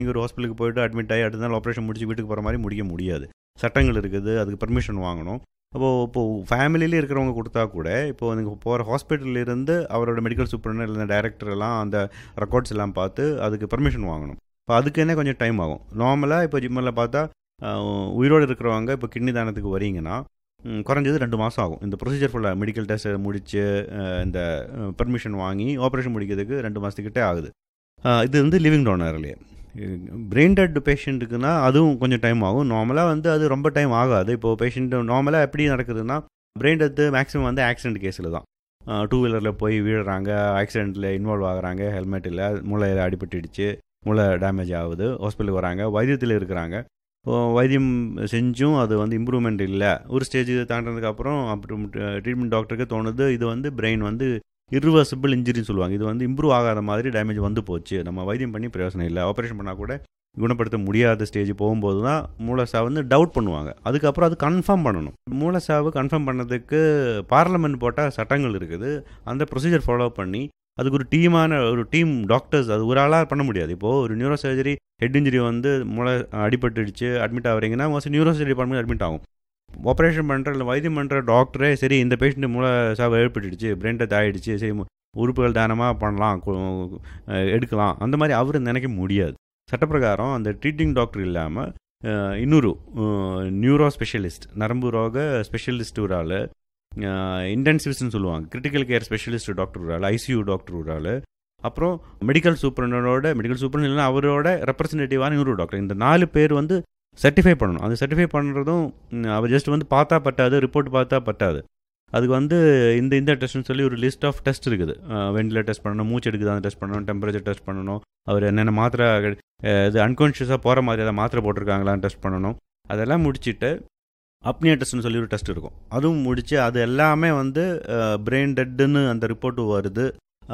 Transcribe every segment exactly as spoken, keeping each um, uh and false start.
நீங்கள் ஒரு ஹாஸ்பிட்டலுக்கு போயிட்டு அட்மிட் ஆகி அடுத்த நாள் ஆப்ரேஷன் முடிச்சு வீட்டுக்கு போகிற மாதிரி முடிக்க முடியாது. சட்டங்கள் இருக்குது, அதுக்கு பெர்மிஷன் வாங்கணும். அப்போது இப்போது ஃபேமிலியிலே இருக்கிறவங்க கொடுத்தா கூட இப்போது நீங்கள் போகிற ஹாஸ்பிட்டல்லேருந்து அவரோட மெடிக்கல் சூப்பர்டன் இல்லை டைரக்டர் எல்லாம் அந்த ரெக்கார்ட்ஸ் எல்லாம் பார்த்து அதுக்கு பெர்மிஷன் வாங்கணும். இப்போ அதுக்கு என்ன கொஞ்சம் டைம் ஆகும். நார்மலாக இப்போ ஜிம்மில் பார்த்தா உயிரோடு இருக்கிறவங்க இப்போ கிட்னி தானத்துக்கு வரீங்கன்னா குறைஞ்சது ரெண்டு மாதம் ஆகும். இந்த ப்ரொசீஜர் ஃபுல்லாக மெடிக்கல் டெஸ்ட் முடித்து இந்த பெர்மிஷன் வாங்கி ஆப்ரேஷன் முடிக்கிறதுக்கு ரெண்டு மாதத்துக்கிட்டே ஆகுது. இது வந்து லிவிங் டோனர்லேயே. பிரெயின் டெட் பேஷண்ட்டுக்குன்னா அதுவும் கொஞ்சம் டைம் ஆகும். நார்மலாக வந்து அது ரொம்ப டைம் ஆகாது. இப்போது பேஷண்ட்டு நார்மலாக எப்படி நடக்குதுன்னா பிரெயின் டெத்து மேக்ஸிமம் வந்து ஆக்சிடென்ட் கேஸில் தான். டூ வீலரில் போய் வீழுறாங்க, ஆக்சிடெண்ட்டில் இன்வால்வ் ஆகுறாங்க, ஹெல்மெட் இல்லை, மூளையில் அடிபட்டுடுச்சு, மூளை டேமேஜ் ஆகுது, ஹாஸ்பிட்டலுக்கு வராங்க, வைத்தியத்தில் இருக்கிறாங்க. வைத்தியம் செஞ்சும் அது வந்து இம்ப்ரூவ்மெண்ட் இல்லை. ஒரு ஸ்டேஜ் தாண்டினதுக்கப்புறம் அப்புறம் ட்ரீட்மெண்ட் டாக்டருக்கு தோணுது இது வந்து பிரெயின் வந்து இர்ரிவர்சிபிள் இன்ஜுரின்னு சொல்லுவாங்க. இது வந்து இம்ப்ரூவ் ஆகாத மாதிரி டேமேஜ் வந்து போச்சு, நம்ம வைத்தியம் பண்ணி பிரயோசனம் இல்லை, ஆப்ரேஷன் பண்ணால் கூட குணப்படுத்த முடியாத ஸ்டேஜ் போகும்போது தான் மூளைசாவு வந்து டவுட் பண்ணுவாங்க. அதுக்கப்புறம் அது கன்ஃபார்ம் பண்ணணும். மூளைசாவு கன்ஃபார்ம் பண்ணதுக்கு பார்லமெண்ட் போட்டால் சட்டங்கள் இருக்குது. அந்த ப்ரொசீஜர் ஃபாலோ பண்ணி அதுக்கு ஒரு டீமான ஒரு டீம் டாக்டர்ஸ், அது ஒரு ஆளாக பண்ண முடியாது. இப்போது ஒரு நியூரோ சர்ஜரி ஹெட் இன்ஜுரி வந்து மூளை அடிபட்டுடுச்சு admit ஆகிறீங்கன்னா mostly neuro surgery department admit ஆகும். ஆப்ரேஷன் பண்ணுற இல்லை வைத்தியம் பண்ணுற டாக்டரே சரி இந்த பேஷண்ட்டு மூளை சாவு ஏற்பட்டுடுச்சு, பிரெயின் டெத் ஆகிடுச்சு, சரி உறுப்புகள் தானமாக பண்ணலாம், எடுக்கலாம், அந்த மாதிரி அவர் நினைக்க முடியாது. சட்டப்பிரகாரம் அந்த ட்ரீட்டிங் டாக்டர் இல்லாமல் இன்னொரு நியூரோ ஸ்பெஷலிஸ்ட், நரம்பு ரோக ஸ்பெஷலிஸ்ட் ஒரு ஆள், இன்டென்சிவ்ஸ்ன்னு சொல்லுவாங்க, கிரிட்டிக்கல் கேர் ஸ்பெஷலிஸ்ட் டாக்டர் ஒரு ஆள், ஐசியூ டாக்டர் ஒரு ஆள், அப்புறம் மெடிக்கல் சூப்பரனோட மெடிக்கல் சூப்பரன் இல்லைன்னா அவரோட ரெப்ரசன்டேட்டிவான இன்னொரு டாக்டர், இந்த நாலு பேர் வந்து சர்டிஃபை பண்ணணும். அது சர்டிஃபை பண்ணுறதும் அவர் ஜஸ்ட் வந்து பார்த்தா பட்டாது, ரிப்போர்ட் பார்த்தா பட்டாது. அதுக்கு வந்து இந்த இந்த டெஸ்ட்னு சொல்லி ஒரு லிஸ்ட் ஆஃப் டெஸ்ட் இருக்குது. வெண்டிலேட்டர் டெஸ்ட் பண்ணணும், மூச்சு எடுக்குது அந்த டெஸ்ட் பண்ணணும், டெம்பரேச்சர் டெஸ்ட் பண்ணணும், அவர் என்னென்ன மாத்திரை இது அன்கான்ஷியஸாக போகிற மாதிரி ஏதாவது மாத்திரை போட்டிருக்காங்களான்னு டெஸ்ட் பண்ணணும். அதெல்லாம் முடிச்சுட்டு அப்னியா டெஸ்ட்னு சொல்லி ஒரு டெஸ்ட் இருக்கும், அதுவும் முடித்து அது எல்லாமே வந்து பிரெயின் டெட்டுன்னு அந்த ரிப்போர்ட்டு வருது.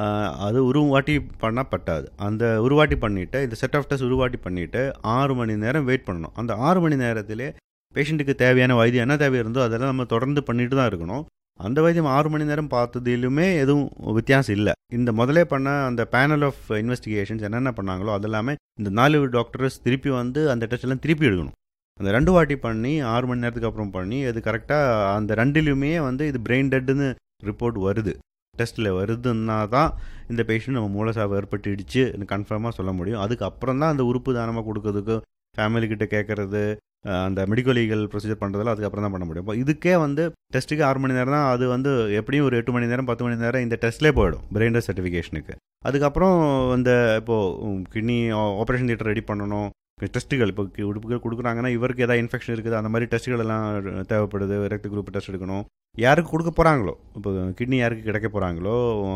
அது ஒரு வாட்டி பண்ணால் பட்டாது. அந்த ஒரு வாட்டி பண்ணிவிட்டு இந்த செட் ஆஃப் டெஸ்ட் ஒரு வாட்டி பண்ணிவிட்டு ஆறு மணி நேரம் வெயிட் பண்ணணும். அந்த ஆறு மணி நேரத்திலே பேஷண்ட்டுக்கு தேவையான வைத்தியம் என்ன தேவை இருந்தோ அதெல்லாம் நம்ம தொடர்ந்து பண்ணிட்டு தான் இருக்கணும். அந்த வைத்தியம் ஆறு மணி நேரம் பார்த்ததிலுமே எதுவும் வித்தியாசம் இல்லை. இந்த முதலே பண்ண அந்த பேனல் ஆஃப் இன்வெஸ்டிகேஷன்ஸ் என்னென்ன பண்ணாங்களோ அதெல்லாமே இந்த நாலு டாக்டர்ஸ் திருப்பி வந்து அந்த டெஸ்ட் எல்லாம் திருப்பி எடுக்கணும். அந்த ரெண்டு வாட்டி பண்ணி ஆறு மணி நேரத்துக்கு அப்புறம் பண்ணி அது கரெக்டாக அந்த ரெண்டுலையுமே வந்து இது பிரெயின் டெட்டுன்னு ரிப்போர்ட் வருது, டெஸ்ட்டில் வருதுன்னா தான் இந்த பேஷண்ட் நம்ம மூளைசாவு ஏற்பட்டுடுச்சு கன்ஃபார்மாக சொல்ல முடியும். அதுக்கப்புறம் தான் அந்த உறுப்பு தானமாக கொடுக்கறதுக்கு ஃபேமிலிக்கிட்ட கேட்குறது, அந்த மெடிக்கல் லீகல் ப்ரொசீஜர் பண்ணுறதுல அதுக்கப்புறம் தான் பண்ண முடியும். இப்போ இதுக்கே வந்து டெஸ்ட்டுக்கு ஆறு மணி நேரம் தான், அது வந்து எப்படியும் ஒரு எட்டு மணி நேரம் பத்து மணி நேரம் இந்த டெஸ்ட்லேயே போயிடும் பிரெயின் டெஸ்ட் சர்டிஃபிகேஷனுக்கு. அதுக்கப்புறம் இந்த இப்போது கிட்னி ஆப்ரேஷன் தியேட்டர் ரெடி பண்ணணும், டெஸ்ட்டுகள் இப்போ உறுப்புகள் கொடுக்குறாங்கன்னா இவருக்கு ஏதாவது இன்ஃபெக்ஷன் இருக்குது அந்த மாதிரி டெஸ்ட்டுகள் எல்லாம் தேவைப்படுது. ரத்த குரூப் டெஸ்ட் எடுக்கணும், யாருக்கு கொடுக்க போகிறாங்களோ, இப்போ கிட்னி யாருக்கு கிடைக்க போகிறாங்களோ,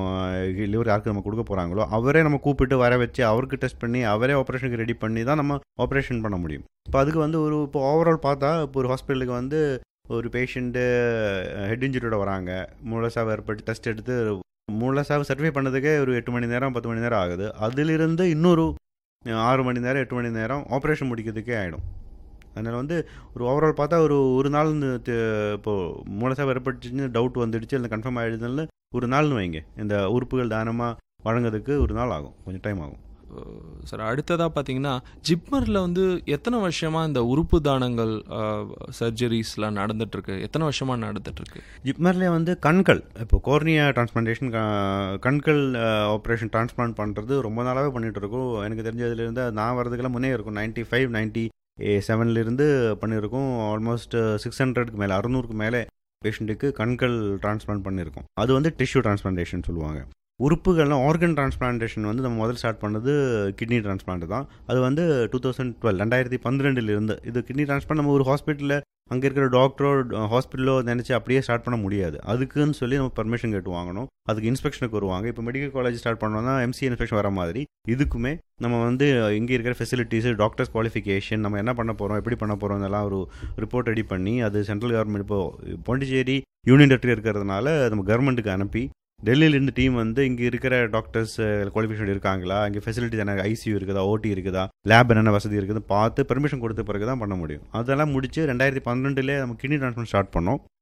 லிவர் யாருக்கு நம்ம கொடுக்க போகிறாங்களோ அவரே நம்ம கூப்பிட்டு வர வச்சு அவருக்கு டெஸ்ட் பண்ணி அவரே ஆப்ரேஷனுக்கு ரெடி பண்ணி தான் நம்ம ஆப்ரேஷன் பண்ண முடியும். இப்போ அதுக்கு வந்து ஒரு இப்போ ஓவரால் பார்த்தா இப்போ ஒரு ஹாஸ்பிட்டலுக்கு வந்து ஒரு பேஷண்ட்டு ஹெட் இன்ஜுரியோட வராங்க, மூளைசாவு ஏற்பட்டு டெஸ்ட் எடுத்து மூளைசாவு சர்டிஃபை பண்ணதுக்கே ஒரு எட்டு மணி நேரம் பத்து மணி நேரம் ஆகுது. அதிலிருந்து இன்னொரு ஆறு மணி நேரம் எட்டு மணி நேரம் ஆப்ரேஷன் முடிக்கிறதுக்கே ஆகிடும். அதனால் வந்து ஒரு ஓவரால் பார்த்தா ஒரு ஒரு நாள் இப்போது மூளைசாவு ஏற்பட்டுச்சுன்னு டவுட் வந்துடுச்சு இல்லை கன்ஃபார்ம் ஆகிடுதுன்னு ஒரு நாள்னு வைங்க, இந்த உறுப்புகள் தானமாக வழங்குறதுக்கு ஒரு நாள் ஆகும், கொஞ்சம் டைம் ஆகும். சார் அடுத்ததாக பார்த்தீங்கன்னா ஜிப்மரில் வந்து எத்தனை வருஷமாக இந்த உறுப்பு தானங்கள் சர்ஜரிஸ்லாம் நடந்துகிட்ருக்கு, எத்தனை வருஷமாக நடந்துகிட்ருக்கு? ஜிப்மர்லேயே வந்து கண்கள் இப்போ கோர்னியா டிரான்ஸ்பிளான்டேஷன் கண்கள் ஆப்ரேஷன் டிரான்ஸ்பிளான்ட் பண்ணுறது ரொம்ப நாளாகவே பண்ணிகிட்டு இருக்கோம். எனக்கு தெரிஞ்சதுலேருந்து நான் வரதுக்கெல்லாம் முன்னே இருக்கும், நைன்ட்டி ஃபைவ் நைன்ட்டி செவன்லேருந்து பண்ணியிருக்கோம். ஆல்மோஸ்ட் சிக்ஸ் ஹண்ட்ரடுக்கு மேலே அறுநூறுக்கு மேலே பேஷண்ட்டுக்கு கண்கள் டிரான்ஸ்பிளான்ட் பண்ணியிருக்கோம். அது வந்து டிஷ்யூ டிரான்ஸ்பிளான்டேஷன் சொல்லுவாங்க. உறுப்புகள்லாம் ஆர்கன் டிரான்ஸ்பிளான்டேஷன் வந்து நம்ம முதல் ஸ்டார்ட் பண்ணது கிட்னி டிரான்ஸ்பிளான்ட் தான். அது வந்து டூ தௌசண்ட் டுவெல் ரெண்டாயிரத்தி பன்னிரெண்டுலேருந்து இது கிட்னி டிரான்ஸ்பிளான்ட் நம்ம ஒரு ஹாஸ்பிட்டலில் அங்கே இருக்கிற டாக்டரோ ஹாஸ்பிட்டலோ நினச்சி அப்படியே ஸ்டார்ட் பண்ண முடியாது. அதுக்குன்னு சொல்லி நம்ம பர்மிஷன் கேட்டு வாங்கணும், அதுக்கு இன்ஸ்பெக்ஷனுக்கு வருவாங்க. இப்போ மெடிக்கல் காலேஜ் ஸ்டார்ட் பண்ணோம்னா எம்சி இன்ஸ்பெக்ஷன் வர மாதிரி இதுக்குமே நம்ம வந்து இங்கே இருக்கிற ஃபெசிலிட்டிஸ், டாக்டர்ஸ் குவாலிஃபிகேஷன், நம்ம என்ன பண்ண போகிறோம் எப்படி பண்ண போகிறோம் இதெல்லாம் ஒரு ரிப்போர்ட் ரெடி பண்ணி அது சென்ட்ரல் கவர்மெண்ட் இப்போ பாண்டிச்சேரி யூனியன் டெரிட்டரி இருக்கிறதுனால நம்ம கவர்மெண்ட்டுக்கு அனுப்பி டெல்லியிலேருந்து டீம் வந்து இங்கே இருக்கிற டாக்டர்ஸ் குவாலிஃபிகேஷன் இருக்காங்களா, இங்கே ஃபெசிலிட்டிஸ் என்ன ஐசியூ இருக்குதா, ஓடி இருக்குதா, லேப் என்னென்ன வசதி இருக்குது பார்த்து பெர்மிஷன் கொடுத்த பிறகு தான் பண்ண முடியும். அதெல்லாம் முடிச்சு ரெண்டாயிரத்தி பன்னெண்டுலேயே நம்ம கிட்னி டிரான்ஸ்பிளான்ட் ஸ்டார்ட் பண்ணோம்.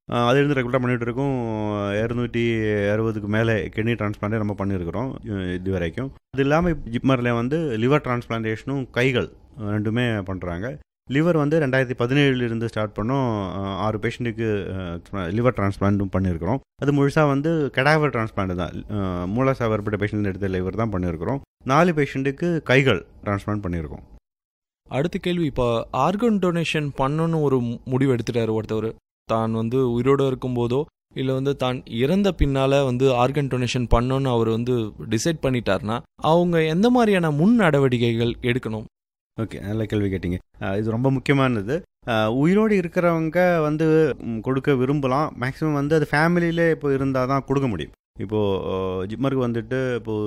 அதிலிருந்து ரெகுலராக பண்ணிகிட்டு இருக்கோம். இரநூத்தி அறுபதுக்கு மேலே கிட்னி டிரான்ஸ்பிளான்டே நம்ம பண்ணியிருக்கிறோம் இது வரைக்கும். அது இல்லாமல் ஜிப்மரில் வந்து லிவர் டிரான்ஸ்பிளான்டேஷனும் கைகள் ரெண்டுமே பண்ணுறாங்க. லிவர் வந்து ரெண்டாயிரத்தி பதினேழுலேருந்து ஸ்டார்ட் பண்ணோம். ஆறு பேஷண்ட்டுக்கு லிவர் டிரான்ஸ்பிளான்ட்டும் பண்ணியிருக்கிறோம். அது முழுசாக வந்து கெடாவர் டிரான்ஸ்பிளான்ட் தான், மூலசாக ஏற்பட்ட பேஷண்ட் எடுத்த லிவர் தான் பண்ணியிருக்கிறோம். நாலு பேஷண்ட்டுக்கு கைகள் டிரான்ஸ்பிளான்ட் பண்ணியிருக்கோம். அடுத்த கேள்வி, இப்போ ஆர்கன் டொனேஷன் பண்ணணும்னு ஒரு முடிவு எடுத்துட்டாரு ஒருத்தவர், தான் வந்து உயிரோடு இருக்கும்போதோ இல்லை வந்து தான் இறந்த பின்னால் வந்து ஆர்கன் டொனேஷன் பண்ணணும்னு அவர் வந்து டிசைட் பண்ணிட்டார்னா அவங்க எந்த மாதிரியான முன் நடவடிக்கைகள் எடுக்கணும்? ஓகே, நல்ல கேள்வி கேட்டிங்க. இது ரொம்ப முக்கியமானது. உயிரோடு இருக்கிறவங்க வந்து கொடுக்க விரும்பலாம். மேக்ஸிமம் வந்து அது ஃபேமிலியிலே இப்போ இருந்தால் தான் கொடுக்க முடியும். இப்போது ஜிப்மருக்கு வந்துட்டு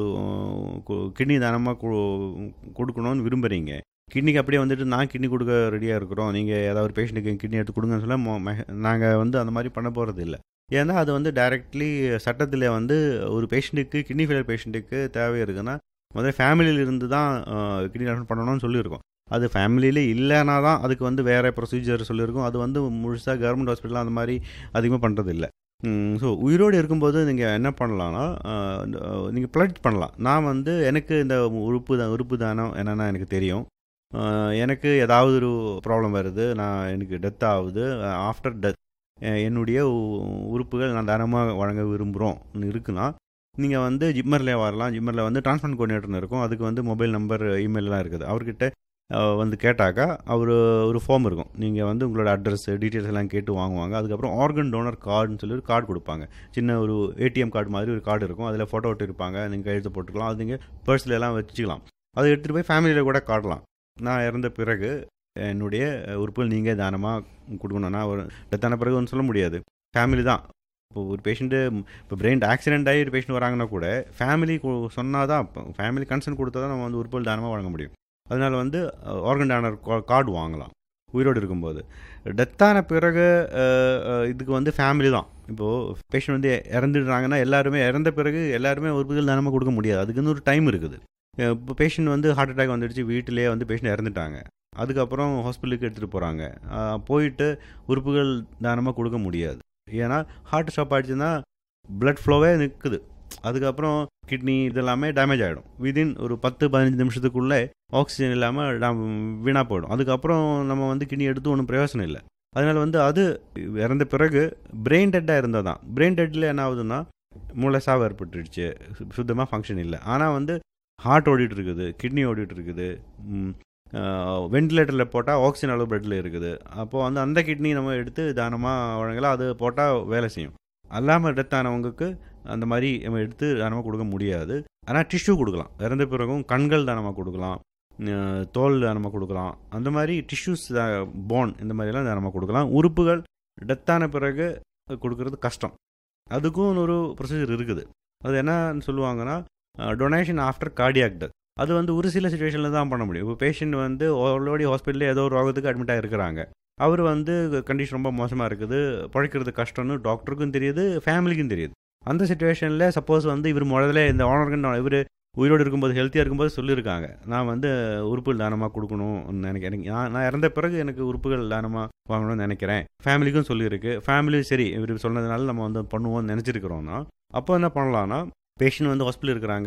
இப்போது கிட்னி தானமாக கொடுக்கணும்னு விரும்புகிறீங்க. கிட்னிக்கு அப்படியே வந்துட்டு நான் கிட்னி கொடுக்க ரெடியாக இருக்கிறோம், நீங்கள் ஏதாவது ஒரு பேஷண்ட்டுக்கு கிட்னி எடுத்து கொடுங்கன்னு சொல்ல நாங்கள் வந்து அந்த மாதிரி பண்ண போகிறது இல்லை. ஏன்னா அது வந்து டைரெக்ட்லி சட்டத்தில் வந்து ஒரு பேஷண்ட்டுக்கு கிட்னி ஃபெயிலியர் பேஷண்ட்டுக்கு தேவை இருக்குன்னா முதல்ல ஃபேமிலியில் இருந்து தான் கிட்னி ட்ரான்ஸ்ஃபர் பண்ணணும்னு சொல்லியிருக்கோம். அது ஃபேமிலியிலே இல்லைனா தான் அதுக்கு வந்து வேறு ப்ரொசீஜர் சொல்லியிருக்கோம். அது வந்து முழுசாக கவர்மெண்ட் ஹாஸ்பிட்டல் அந்த மாதிரி அதிகமாக பண்ணுறது இல்லை. ஸோ உயிரோடு இருக்கும்போது நீங்கள் என்ன பண்ணலான்னா, நீங்கள் ப்ளட் பண்ணலாம். நான் வந்து எனக்கு இந்த உறுப்பு தான் உறுப்பு தானம் என்னென்னா எனக்கு தெரியும், எனக்கு ஏதாவது ஒரு ப்ராப்ளம் வருது, நான் எனக்கு டெத் ஆகுது, ஆஃப்டர் டெத் என்னுடைய உறுப்புகள் நான் தானமாக வழங்க விரும்புகிறோம் இருக்குன்னா நீங்கள் வந்து ஜிப்மரில் வரலாம். ஜிப்மரில் வந்து டிரான்ஸ்பிளான்ட் கோஆர்டினேட்டர்னு இருக்கும். அதுக்கு வந்து மொபைல் நம்பர், இமெயிலெலாம் இருக்குது. அவர்கிட்ட வந்து கேட்டாக்கா அவர் ஒரு ஃபார்ம் இருக்கும். நீங்கள் வந்து உங்களோட அட்ரஸ் டீட்டெயில்ஸ் எல்லாம் கேட்டு வாங்குவாங்க. அதுக்கப்புறம் ஆர்கன் டோனர் கார்டுன்னு சொல்லி ஒரு கார்டு கொடுப்பாங்க. சின்ன ஒரு ஏடிஎம் கார்டு மாதிரி ஒரு கார்டு இருக்கும். அதில் ஃபோட்டோ ஒட்டி இருப்பாங்க. நீங்கள் எழுத்து போட்டுக்கலாம். அது நீங்கள் பர்ஸில் எல்லாம் வச்சுக்கலாம். அதை எடுத்துகிட்டு போய் ஃபேமிலியில் கூட காட்டலாம். நான் இறந்த பிறகு என்னுடைய உறுப்புகள் நீங்கள் தானமாக கொடுக்கணும்னா ஒரு டெத்தான பிறகு ஒன்று சொல்ல முடியாது. ஃபேமிலி தான். இப்போ ஒரு பேஷண்ட்டு இப்போ பிரெயின் ஆக்சிடென்ட் ஆகி ஒரு பேஷண்ட் வராங்கன்னா கூட ஃபேமிலி சொன்னால் தான், ஃபேமிலி கன்சர்ன் கொடுத்தா தான் நம்ம வந்து உறுப்புகள் தானமாக வழங்க முடியும். அதனால் வந்து ஆர்கன் டானர் கார்டு வாங்கலாம் உயிரோடு இருக்கும்போது. டெத்தான பிறகு இதுக்கு வந்து ஃபேமிலி தான். இப்போது பேஷண்ட் வந்து இறந்துடுறாங்கன்னா எல்லாருமே இறந்த பிறகு எல்லாருமே உறுப்புகள் தானமாக கொடுக்க முடியாது. அதுக்குன்னு ஒரு டைம் இருக்குது. இப்போ பேஷண்ட் வந்து ஹார்ட் அட்டாக் வந்துடுச்சு, வீட்டிலே வந்து பேஷண்ட் இறந்துட்டாங்க, அதுக்கப்புறம் ஹாஸ்பிட்டலுக்கு எடுத்துகிட்டு போகிறாங்க, போயிட்டு உறுப்புகள் தானமாக கொடுக்க முடியாது. ஏன்னா ஹார்ட் ஸ்டாப் ஆகிடுச்சுன்னா பிளட் ஃப்ளோவே நிற்குது. அதுக்கப்புறம் கிட்னி இதெல்லாமே டேமேஜ் ஆகிடும். விதின் ஒரு பத்து பதினஞ்சு நிமிஷத்துக்குள்ளே ஆக்சிஜன் இல்லாமல் வீணாக போயிடும். அதுக்கப்புறம் நம்ம வந்து கிட்னி எடுத்து ஒன்றும் பிரயோசனம் இல்லை. அதனால் வந்து அது இறந்த பிறகு பிரெயின் டெட்டாக இருந்தால் தான். பிரெயின் டெட்டில் என்ன ஆகுதுன்னா மூளை சாவு ஏற்பட்டுடுச்சு, சுத்தமாக ஃபங்க்ஷன் இல்லை. ஆனால் வந்து ஹார்ட் ஓடிட்டு இருக்குது, கிட்னி ஓடிட்டு இருக்குது, வெண்டிலேட்டரில் போட்டால் ஆக்சிஜன் அளவு பிளட்டில் இருக்குது. அப்போது வந்து அந்த கிட்னி நம்ம எடுத்து தானமாக வழங்கலாம். அது போட்டால் வேலை செய்யும். அல்லாமல் டெத் ஆனவங்களுக்கு அந்த மாதிரி நம்ம எடுத்து தானமாக கொடுக்க முடியாது. ஆனால் டிஷ்யூ கொடுக்கலாம். இறந்த பிறகும் கண்கள் தானமாக கொடுக்கலாம், தோல் தானமாக கொடுக்கலாம். அந்த மாதிரி டிஷ்யூஸ், போன், இந்த மாதிரிலாம் தானமாக கொடுக்கலாம். உறுப்புகள் டெத்தான பிறகு கொடுக்கறது கஷ்டம். அதுக்கும் ஒரு ப்ரொசீஜர் இருக்குது. அது என்னன்னு சொல்லுவாங்கன்னா டொனேஷன் ஆஃப்டர் கார்டியாக் டெத். அது வந்து ஒரு சில சுச்சுவேஷனில் தான் பண்ண முடியும். இப்போ பேஷண்ட் வந்து ஆல்ரெடி ஹாஸ்பிட்டலில் ஏதோ ஒரு ரோகத்துக்கு அட்மிட் ஆகிருக்கிறாங்க. அவர் வந்து கண்டிஷன் ரொம்ப மோசமாக இருக்குது, பழைக்கிறது கஷ்டம்னு டாக்டருக்கும் தெரியுது, ஃபேமிலிக்கும் தெரியுது. அந்த சுச்சுவேஷனில் சப்போஸ் வந்து இவர் முதல்ல இந்த ஆர்கன் இவர் உயிரோடு இருக்கும்போது ஹெல்த்தியாக இருக்கும்போது சொல்லியிருக்காங்க, நான் வந்து உறுப்புகள் தானமாக கொடுக்கணும்னு நினைக்கிறேன், நான் நான் இறந்த பிறகு எனக்கு உறுப்புகள் தானமாக வாங்கணும்னு நினைக்கிறேன், ஃபேமிலிக்கும் சொல்லியிருக்கு, ஃபேமிலி சரி இவர் சொன்னதுனால நம்ம வந்து பண்ணுவோம்னு நினச்சிருக்கிறோன்னா அப்போ என்ன பண்ணலான்னா, பேஷண்ட் வந்து ஹாஸ்பிட்டல் இருக்கிறாங்க,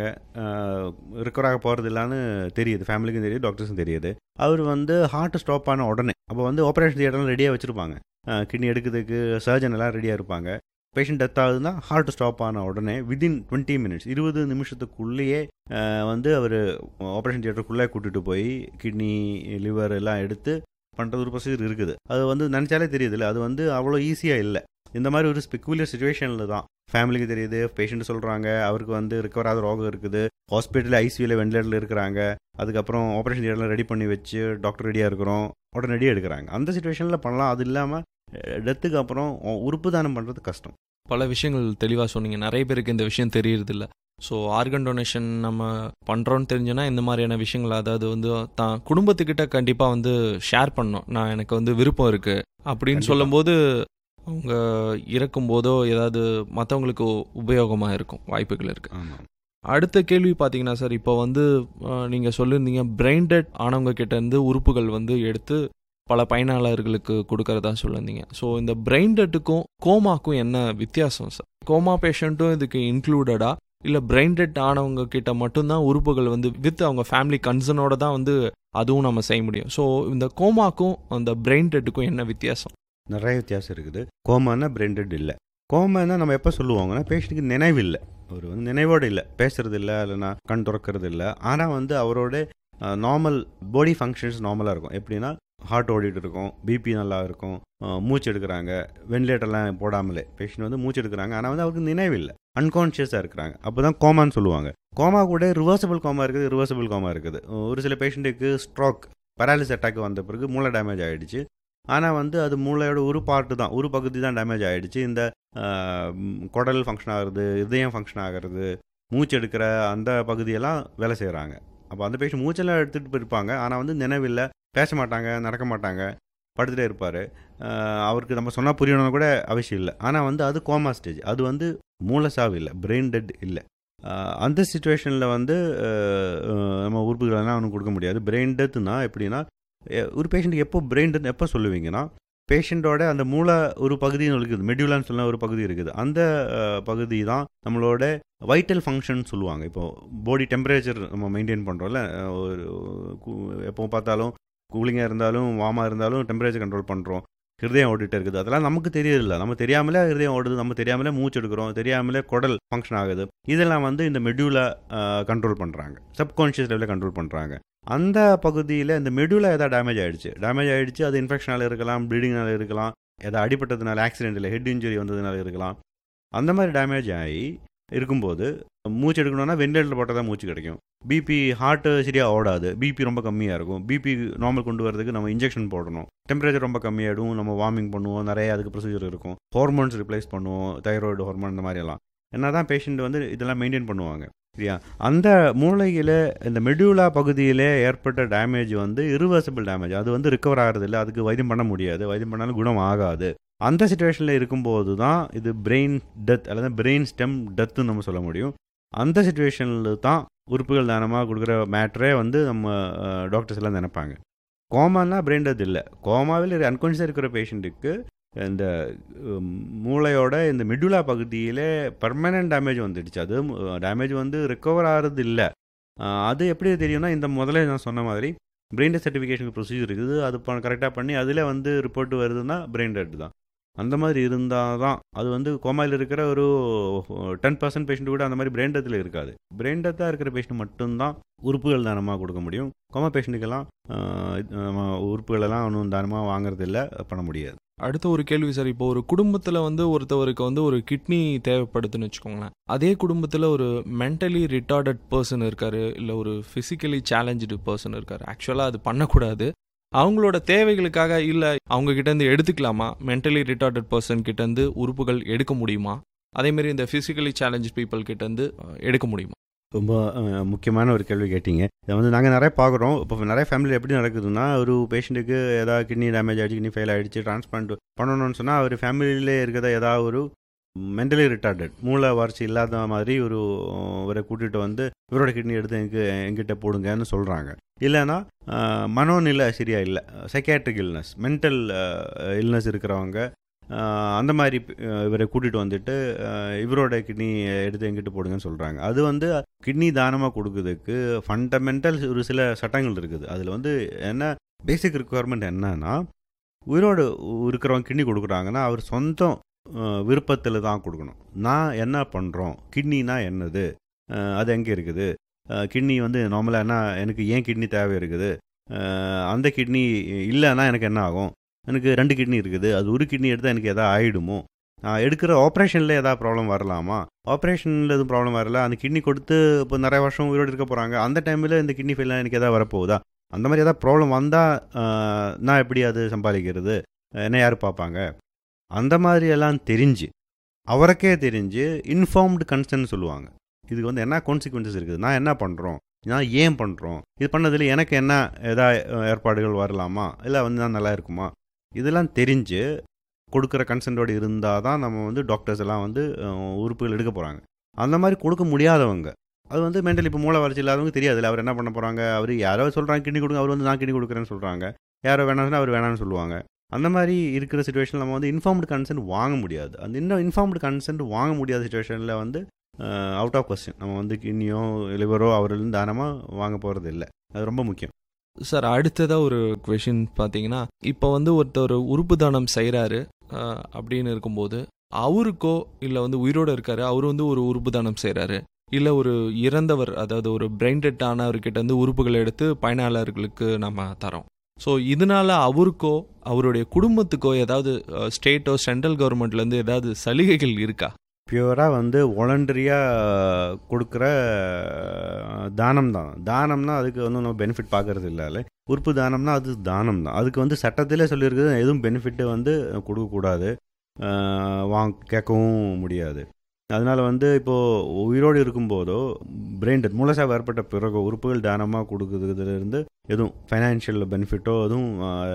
ரிக்கவராக போகிறது இல்லான்னு தெரியுது, ஃபேமிலிக்கும் தெரியுது, டாக்டர்ஸும் தெரியுது. அவர் வந்து ஹார்ட் ஸ்டாப் ஆன உடனே அப்போ வந்து ஆப்ரேஷன் தியேட்டர்லாம் ரெடியாக வச்சுருப்பாங்க, கிட்னி எடுக்கிறதுக்கு சர்ஜன் எல்லாம் ரெடியாக இருப்பாங்க. பேஷண்ட் டெத் ஆகுதுன்னா ஹார்ட் ஸ்டாப் ஆன உடனே வித்தின் டுவெண்ட்டி மினிட்ஸ் இருபது நிமிஷத்துக்குள்ளேயே வந்து அவர் ஆப்ரேஷன் தியேட்டருக்குள்ளே கூட்டிகிட்டு போய் கிட்னி லிவர் எல்லாம் எடுத்து பண்ணுறது ஒரு ப்ரொசீஜர் இருக்குது. அது வந்து நினச்சாலே தெரியுது இல்லை, அது வந்து அவ்வளோ ஈஸியாக இல்லை. இந்த மாதிரி ஒரு ஸ்பெக்குலர் சுச்சுவேஷனில் தான் ஃபேமிலிக்கு தெரியுது, பேஷண்ட் சொல்கிறாங்க அவருக்கு வந்து ரிக்கவர் ஆகிற ரோகம் இருக்குது, ஹாஸ்பிட்டலில் ஐசியூவில் வெண்டிலேட்டரில் இருக்கிறாங்க, அதுக்கப்புறம் ஆப்ரேஷன் தியேட்டரில் ரெடி பண்ணி வச்சு டாக்டர் ரெடியாக இருக்கிறோம், உடனடியாக எடுக்கிறாங்க. அந்த சுச்சுவேஷனில் பண்ணலாம். அது இல்லாமல் டெத்துக்கு அப்புறம் உறுப்பு தானம் பண்ணுறது கஷ்டம். பல விஷயங்கள் தெளிவாக சொன்னீங்க. நிறைய பேருக்கு இந்த விஷயம் தெரியறதில்ல. ஸோ ஆர்கன் டொனேஷன் நம்ம பண்ணுறோன்னு தெரிஞ்சுன்னா இந்த மாதிரியான விஷயங்கள், அதாவது வந்து தான் குடும்பத்துக்கிட்ட கண்டிப்பாக வந்து ஷேர் பண்ணணும், நான் எனக்கு வந்து விருப்பம் இருக்குது அப்படின்னு சொல்லும்போது அவங்க இறக்கும்போதோ ஏதாவது மற்றவங்களுக்கு உபயோகமாக இருக்கும், வாய்ப்புகள் இருக்குது. அடுத்த கேள்வி பார்த்தீங்கன்னா சார், இப்போ வந்து நீங்கள் சொல்லியிருந்தீங்க பிரெயின் டெட் ஆனவங்க கிட்டேருந்து உறுப்புகள் வந்து எடுத்து பல பயனாளர்களுக்கு கொடுக்கறதா சொல்லியிருந்தீங்க. ஸோ இந்த பிரெயின் டெட்டுக்கும் கோமாக்கும் என்ன வித்தியாசம் சார்? கோமா பேஷண்ட்டும் இதுக்கு இன்க்ளூடடா, இல்லை பிரெயின் டெட் ஆனவங்க கிட்ட மட்டும்தான் உறுப்புகள் வந்து வித் அவங்க ஃபேமிலி கன்சர்னோட தான் வந்து அதுவும் நம்ம செய்ய முடியும். ஸோ இந்த கோமாக்கும் அந்த பிரெயின் டெட்டுக்கும் என்ன வித்தியாசம்? நிறைய வித்தியாசம் இருக்குது. கோமானா பிரெயின் டெட் இல்லை. கோமானா நம்ம எப்போ சொல்லுவாங்கன்னா பேஷண்ட்டுக்கு நினைவு இல்லை, அவர் வந்து நினைவோடு இல்லை, பேசுறது இல்லை, இல்லைனா கண் திறக்கிறது இல்லை. ஆனால் வந்து அவரோட நார்மல் பாடி ஃபங்க்ஷன்ஸ் நார்மலாக இருக்கும். எப்படின்னா ஹார்ட் ஓடிட்டு இருக்கும், பிபி நல்லா இருக்கும், மூச்சு எடுக்கிறாங்க, வென்டிலேட்டர்லாம் போடாமலே பேஷண்ட் வந்து மூச்சு எடுக்கிறாங்க. ஆனால் வந்து அவருக்கு நினைவு இல்லை, அன்கான்ஷியஸாக இருக்கிறாங்க. அப்போ தான் கோமான்னு சொல்லுவாங்க. கோமா கூட ரிவர்சபிள் கோமா இருக்குது, ரிவர்சபிள் கோமா இருக்குது. ஒரு சில பேஷண்ட்டுக்கு ஸ்ட்ரோக் பேராலிசிஸ் அட்டாக் வந்த பிறகு மூளை டேமேஜ் ஆகிடுச்சு. ஆனால் வந்து அது மூளையோட ஒரு பார்ட்டு தான், ஒரு பகுதி தான் டேமேஜ் ஆகிடுச்சு. இந்த குடல் ஃபங்க்ஷன் ஆகுறது, இதயம் ஃபங்க்ஷன் ஆகிறது, மூச்சு எடுக்கிற அந்த பகுதியெல்லாம் வேலை செய்கிறாங்க. அப்போ அந்த பேஷண்ட் மூச்செல்லாம் எடுத்துகிட்டு போயிருப்பாங்க. ஆனால் வந்து நினைவில்லை, பேச மாட்டாங்க, நடக்க மாட்டாங்க, படுத்துகிட்டே இருப்பார். அவருக்கு நம்ம சொன்னால் புரியணும்னு கூட அவசியம் இல்லை. ஆனால் வந்து அது கோமா ஸ்டேஜ், அது வந்து மூளை சாவு இல்லை, பிரெயின் டெட் இல்லை. அந்த சுச்சுவேஷனில் வந்து நம்ம உறுப்புகளெல்லாம் ஒன்றும் கொடுக்க முடியாது. பிரெயின் டெத்துனா எப்படின்னா, ஒரு பேஷண்ட்டுக்கு எப்போ பிரெயின் டெத் எப்போ சொல்லுவீங்கன்னா, பேஷண்ட்டோட அந்த மூளை ஒரு பகுதி இருக்குது, மெடியூலான்னு சொல்ல ஒரு பகுதி இருக்குது. அந்த பகுதி தான் நம்மளோட வைட்டல் ஃபங்க்ஷன் சொல்லுவாங்க. இப்போது பாடி டெம்பரேச்சர் நம்ம மெயின்டைன் பண்ணுறோம்ல, ஒரு எப்போ பார்த்தாலும் கூலிங்காக இருந்தாலும் வார்மாக இருந்தாலும் டெம்பரேச்சர் கண்ட்ரோல் பண்ணுறோம். ஹிருதயம் ஓடிட்டு இருக்குது, அதெல்லாம் நமக்கு தெரியல. நம்ம தெரியாமலே ஹிருதயம் ஓடுது, நம்ம தெரியாமலே மூச்சு எடுக்கிறோம், தெரியாமலே குடல் ஃபங்க்ஷன் ஆகுது. இதெல்லாம் வந்து இந்த மெடியூலா கண்ட்ரோல் பண்ணுறாங்க, சப்கான்ஷியஸ் லெவலில் கண்ட்ரோல் பண்ணுறாங்க. அந்த பகுதியில் இந்த மெடியூலா எதாவது டேமேஜ் ஆகிடுச்சு டேமேஜ் ஆகிடுச்சு அது இன்ஃபெக்ஷனால் இருக்கலாம், ப்ளீடிங்னால இருக்கலாம், எதாவது அடிபட்டதுனால ஆக்சிடென்ட்டில் ஹெட் இன்ஜுரி வந்ததுனால இருக்கலாம். அந்த மாதிரி டேமேஜ் ஆகி இருக்கும்போது மூச்சு எடுக்கணும்னா வெண்டிலேட்டர் போட்டால் தான் மூச்சு கிடைக்கும். பிபி ஹார்ட்டு சரியாக ஓடாது, பிபி ரொம்ப கம்மியாக இருக்கும். பிபி நார்மல் கொண்டு வரதுக்கு நம்ம இன்ஜெக்ஷன் போடணும். டெம்பரேச்சர் ரொம்ப கம்மியாகிடும், நம்ம வார்மிங் பண்ணுவோம், நிறைய அதுக்கு ப்ரொசீஜர் இருக்கும். ஹார்மோன்ஸ் ரிப்ளேஸ் பண்ணுவோம், தைராய்டு ஹார்மோன் இந்த மாதிரியெல்லாம். என்ன தான் பேஷண்ட் வந்து இதெல்லாம் மெயின்டைன் பண்ணுவாங்க இல்லையா. அந்த மூளையில் இந்த மெடியூலா பகுதியில் ஏற்பட்ட டேமேஜ் வந்து இரிவர்சிபிள் டேமேஜ், அது வந்து ரிக்கவர் ஆகிறதில்ல, அதுக்கு வைத்தியம் பண்ண முடியாது, வைத்தியம் பண்ணாலும் குணம் ஆகாது. அந்த சிச்சுவேஷனில் இருக்கும்போது தான் இது பிரெயின் டெத் அல்லது பிரெயின் ஸ்டெம் டெத்துன்னு நம்ம சொல்ல முடியும். அந்த சிச்சுவேஷனில் தான் உறுப்புகள் தானமாக கொடுக்குற மேட்ரே வந்து நம்ம டாக்டர்ஸ் எல்லாம் நினைப்பாங்க. கோமானா பிரெயின் டெத் இல்லை. கோமாவில் அன்கான்ஷியஸாக இருக்கிற பேஷண்ட்டுக்கு இந்த மூளையோட இந்த மெடுலா பகுதியில் பர்மனன்ட் டேமேஜ் வந்துடுச்சு. அது டேமேஜ் வந்து ரிக்கவர் ஆகிறது இல்லை. அது எப்படி தெரியும்னா, இந்த முதல்ல நான் சொன்ன மாதிரி பிரெயின் டெத் சர்டிஃபிகேஷன் ப்ரொசீஜர் இருக்குது, அது கரெக்டாக பண்ணி அதில் வந்து ரிப்போர்ட் வருதுன்னா பிரெயின் டெட் தான். அந்த மாதிரி இருந்தால் தான் அது வந்து கோமாவில் இருக்கிற ஒரு டென் பர்சன்ட் பேஷண்ட் கூட அந்த மாதிரி பிரெயின் டெத்தில் இருக்காது. பிரெயின் டெத்தாக இருக்கிற பேஷண்ட் மட்டும்தான் உறுப்புகள் தானமாக கொடுக்க முடியும். கோமா பேஷண்ட்டுக்கெல்லாம் உறுப்புகளெல்லாம் ஒன்றும் தானமாக வாங்குறது இல்லை, பண்ண முடியாது. அடுத்த ஒரு கேள்வி சார், இப்போ ஒரு குடும்பத்தில் வந்து ஒருத்தவருக்கு வந்து ஒரு கிட்னி தேவைப்படுதுன்னு வச்சுக்கோங்களேன். அதே குடும்பத்தில் ஒரு மென்டலி ரிட்டார்டட் பர்சன் இருக்காரு, இல்லை ஒரு ஃபிசிக்கலி சேலஞ்சு பர்சன் இருக்காரு. ஆக்சுவலாக அது பண்ணக்கூடாது. அவங்களோட தேவைகளுக்காக இல்லை அவங்க கிட்டேருந்து எடுத்துக்கலாமா? மென்டலி ரிட்டார்டட் பர்சன் கிட்டேருந்து உறுப்புகள் எடுக்க முடியுமா? அதேமாரி இந்த ஃபிசிக்கலி சேலஞ்சு பீப்புள் கிட்டேருந்து எடுக்க முடியுமா? ரொம்ப முக்கியமான ஒரு கேள்வி கேட்டீங்க. இதை வந்து நாங்கள் நிறைய பார்க்குறோம். இப்போ நிறைய ஃபேமிலி எப்படி நடக்குதுன்னா, ஒரு பேஷண்ட்டுக்கு ஏதாவது கிட்னி டேமேஜ் ஆகிடுச்சு, கிட்னி ஃபெயில் ஆகிடுச்சு, டிரான்ஸ்பிளான்ட் பண்ணணும்னு சொன்னால் அவர் ஃபேமிலியிலே இருக்கிறத ஏதாவது ஒரு மென்டலி ரிட்டார்டட் மூளை வளர்ச்சி இல்லாத மாதிரி ஒரு இவரை கூட்டிகிட்டு வந்து இவரோட கிட்னி எடுத்து எங்க எங்கிட்ட போடுங்கன்னு சொல்கிறாங்க. இல்லைன்னா மனோநிலை சரியா இல்லை, சைக்காட்ரிக் இல்னஸ், மென்டல் இல்னஸ் இருக்கிறவங்க அந்த மாதிரி இவரை கூட்டிகிட்டு வந்துட்டு இவரோட கிட்னி எடுத்து எங்கிட்ட போடுங்கன்னு சொல்கிறாங்க. அது வந்து கிட்னி தானமாக கொடுக்குறதுக்கு ஃபண்டமெண்டல் ஒரு சில சட்டங்கள் இருக்குது. அதில் வந்து என்ன பேசிக் ரிக்குவயர்மெண்ட் என்னன்னா, உயிரோடு இருக்கிறவங்க கிட்னி கொடுக்குறாங்கன்னா அவர் சொந்தம் விருப்பத்தில் தான் கொடுக்கணும். நான் என்ன பண்ணுறோம், கிட்னினா என்னது, அது எங்கே இருக்குது, கிட்னி வந்து நார்மலாக என்ன, எனக்கு ஏன் கிட்னி தேவை இருக்குது, அந்த கிட்னி இல்லைன்னா எனக்கு என்ன ஆகும், எனக்கு ரெண்டு கிட்னி இருக்குது, அது ஒரு கிட்னி எடுத்தால் எனக்கு எதாவது ஆகிடுமோ, எடுக்கிற ஆப்ரேஷனில் எதாவது ப்ராப்ளம் வரலாமா, ஆப்ரேஷனில் எதுவும் ப்ராப்ளம் வரல, அந்த கிட்னி கொடுத்து இப்போ நிறைய வருஷம் உயிரோடு இருக்க போகிறாங்க, அந்த டைமில் இந்த கிட்னி ஃபெயிலாக எனக்கு எதாவது வரப்போகுதா, அந்த மாதிரி எதாவது ப்ராப்ளம் வந்தால் நான் எப்படி அது சம்பாதிக்கிறது, என்ன யார் பார்ப்பாங்க, அந்த மாதிரி எல்லாம் தெரிஞ்சு அவருக்கே தெரிஞ்சு இன்ஃபார்ம்டு கன்சர்ன் சொல்லுவாங்க. இதுக்கு வந்து என்ன கான்சிக்வன்சஸ் இருக்குது, நான் என்ன பண்ணுறோம், நான் ஏன் பண்ணுறோம், இது பண்ணதில் எனக்கு என்ன எதாவது ஏற்பாடுகள் வரலாமா, இல்லை வந்து நான் நல்லா இருக்குமா, இதெல்லாம் தெரிஞ்சு கொடுக்குற கன்சென்ட்டோடு இருந்தால் தான் நம்ம வந்து டாக்டர்ஸ் எல்லாம் வந்து உறுப்புகள் எடுக்க போகிறாங்க. அந்த மாதிரி கொடுக்க முடியாதவங்க, அது வந்து மென்டலி இப்போ மூளை வளர்ச்சி இல்லாதவங்க தெரியாது, அவர் என்ன பண்ண போகிறாங்க, அவர் யாரோ சொல்கிறாங்க கிட்னி கொடுங்க, அவர் வந்து நான் கிட்னி கொடுக்குறேன்னு சொல்கிறாங்க. யாரோ வேணாம்னா அவர் வேணாம்னு சொல்லுவாங்க. அந்த மாதிரி இருக்கிற சுச்சுவேஷனில் நம்ம வந்து இன்ஃபார்ம்டு கன்சென்ட் வாங்க முடியாது. அந்த இன்னும் இன்ஃபார்ம்டு கன்சென்ட் வாங்க முடியாத சுச்சுவேஷனில் வந்து அவுட் ஆஃப் கொஸ்டின் நம்ம வந்து கிட்னியோ லிவரோ அவர்லேருந்து தானமாக வாங்க போகிறது இல்லை. அது ரொம்ப முக்கியம். சார், அடுத்ததாக ஒரு கொஷின் பார்த்தீங்கன்னா, இப்போ வந்து ஒருத்தர் உறுப்பு தானம் செய்கிறாரு அப்படின்னு இருக்கும்போது அவருக்கோ இல்லை வந்து உயிரோடு இருக்காரு, அவர் வந்து ஒரு உறுப்பு தானம் செய்கிறாரு, இல்லை ஒரு இறந்தவர் அதாவது ஒரு பிரெயின் டெட் ஆனவர்கிட்ட வந்து உறுப்புகளை எடுத்து பயனாளர்களுக்கு நம்ம தரோம். ஸோ இதனால அவருக்கோ அவருடைய குடும்பத்துக்கோ ஏதாவது ஸ்டேட்டோ சென்ட்ரல் கவர்மெண்ட்லேருந்து ஏதாவது சலுகைகள் இருக்கா? பியூராக வந்து வாலண்டரியாக கொடுக்குற தானம் தான். தானம்னா அதுக்கு வந்து நம்ம பெனிஃபிட் பார்க்கறது இல்லை. உறுப்பு தானம்னா அது தானம் தான். அதுக்கு வந்து சட்டத்திலே சொல்லியிருக்குது எதுவும் பெனிஃபிட்டு வந்து கொடுக்கக்கூடாது, வாங்க கேட்கவும் முடியாது. அதனால் வந்து இப்போது உயிரோடு இருக்கும்போதோ பிரெயின் டெத் மூலசாவு ஏற்பட்ட பிறகு உறுப்புகள் தானமாக கொடுக்குறதுலேருந்து எதுவும் ஃபைனான்ஷியல் பெனிஃபிட்டோ எதுவும்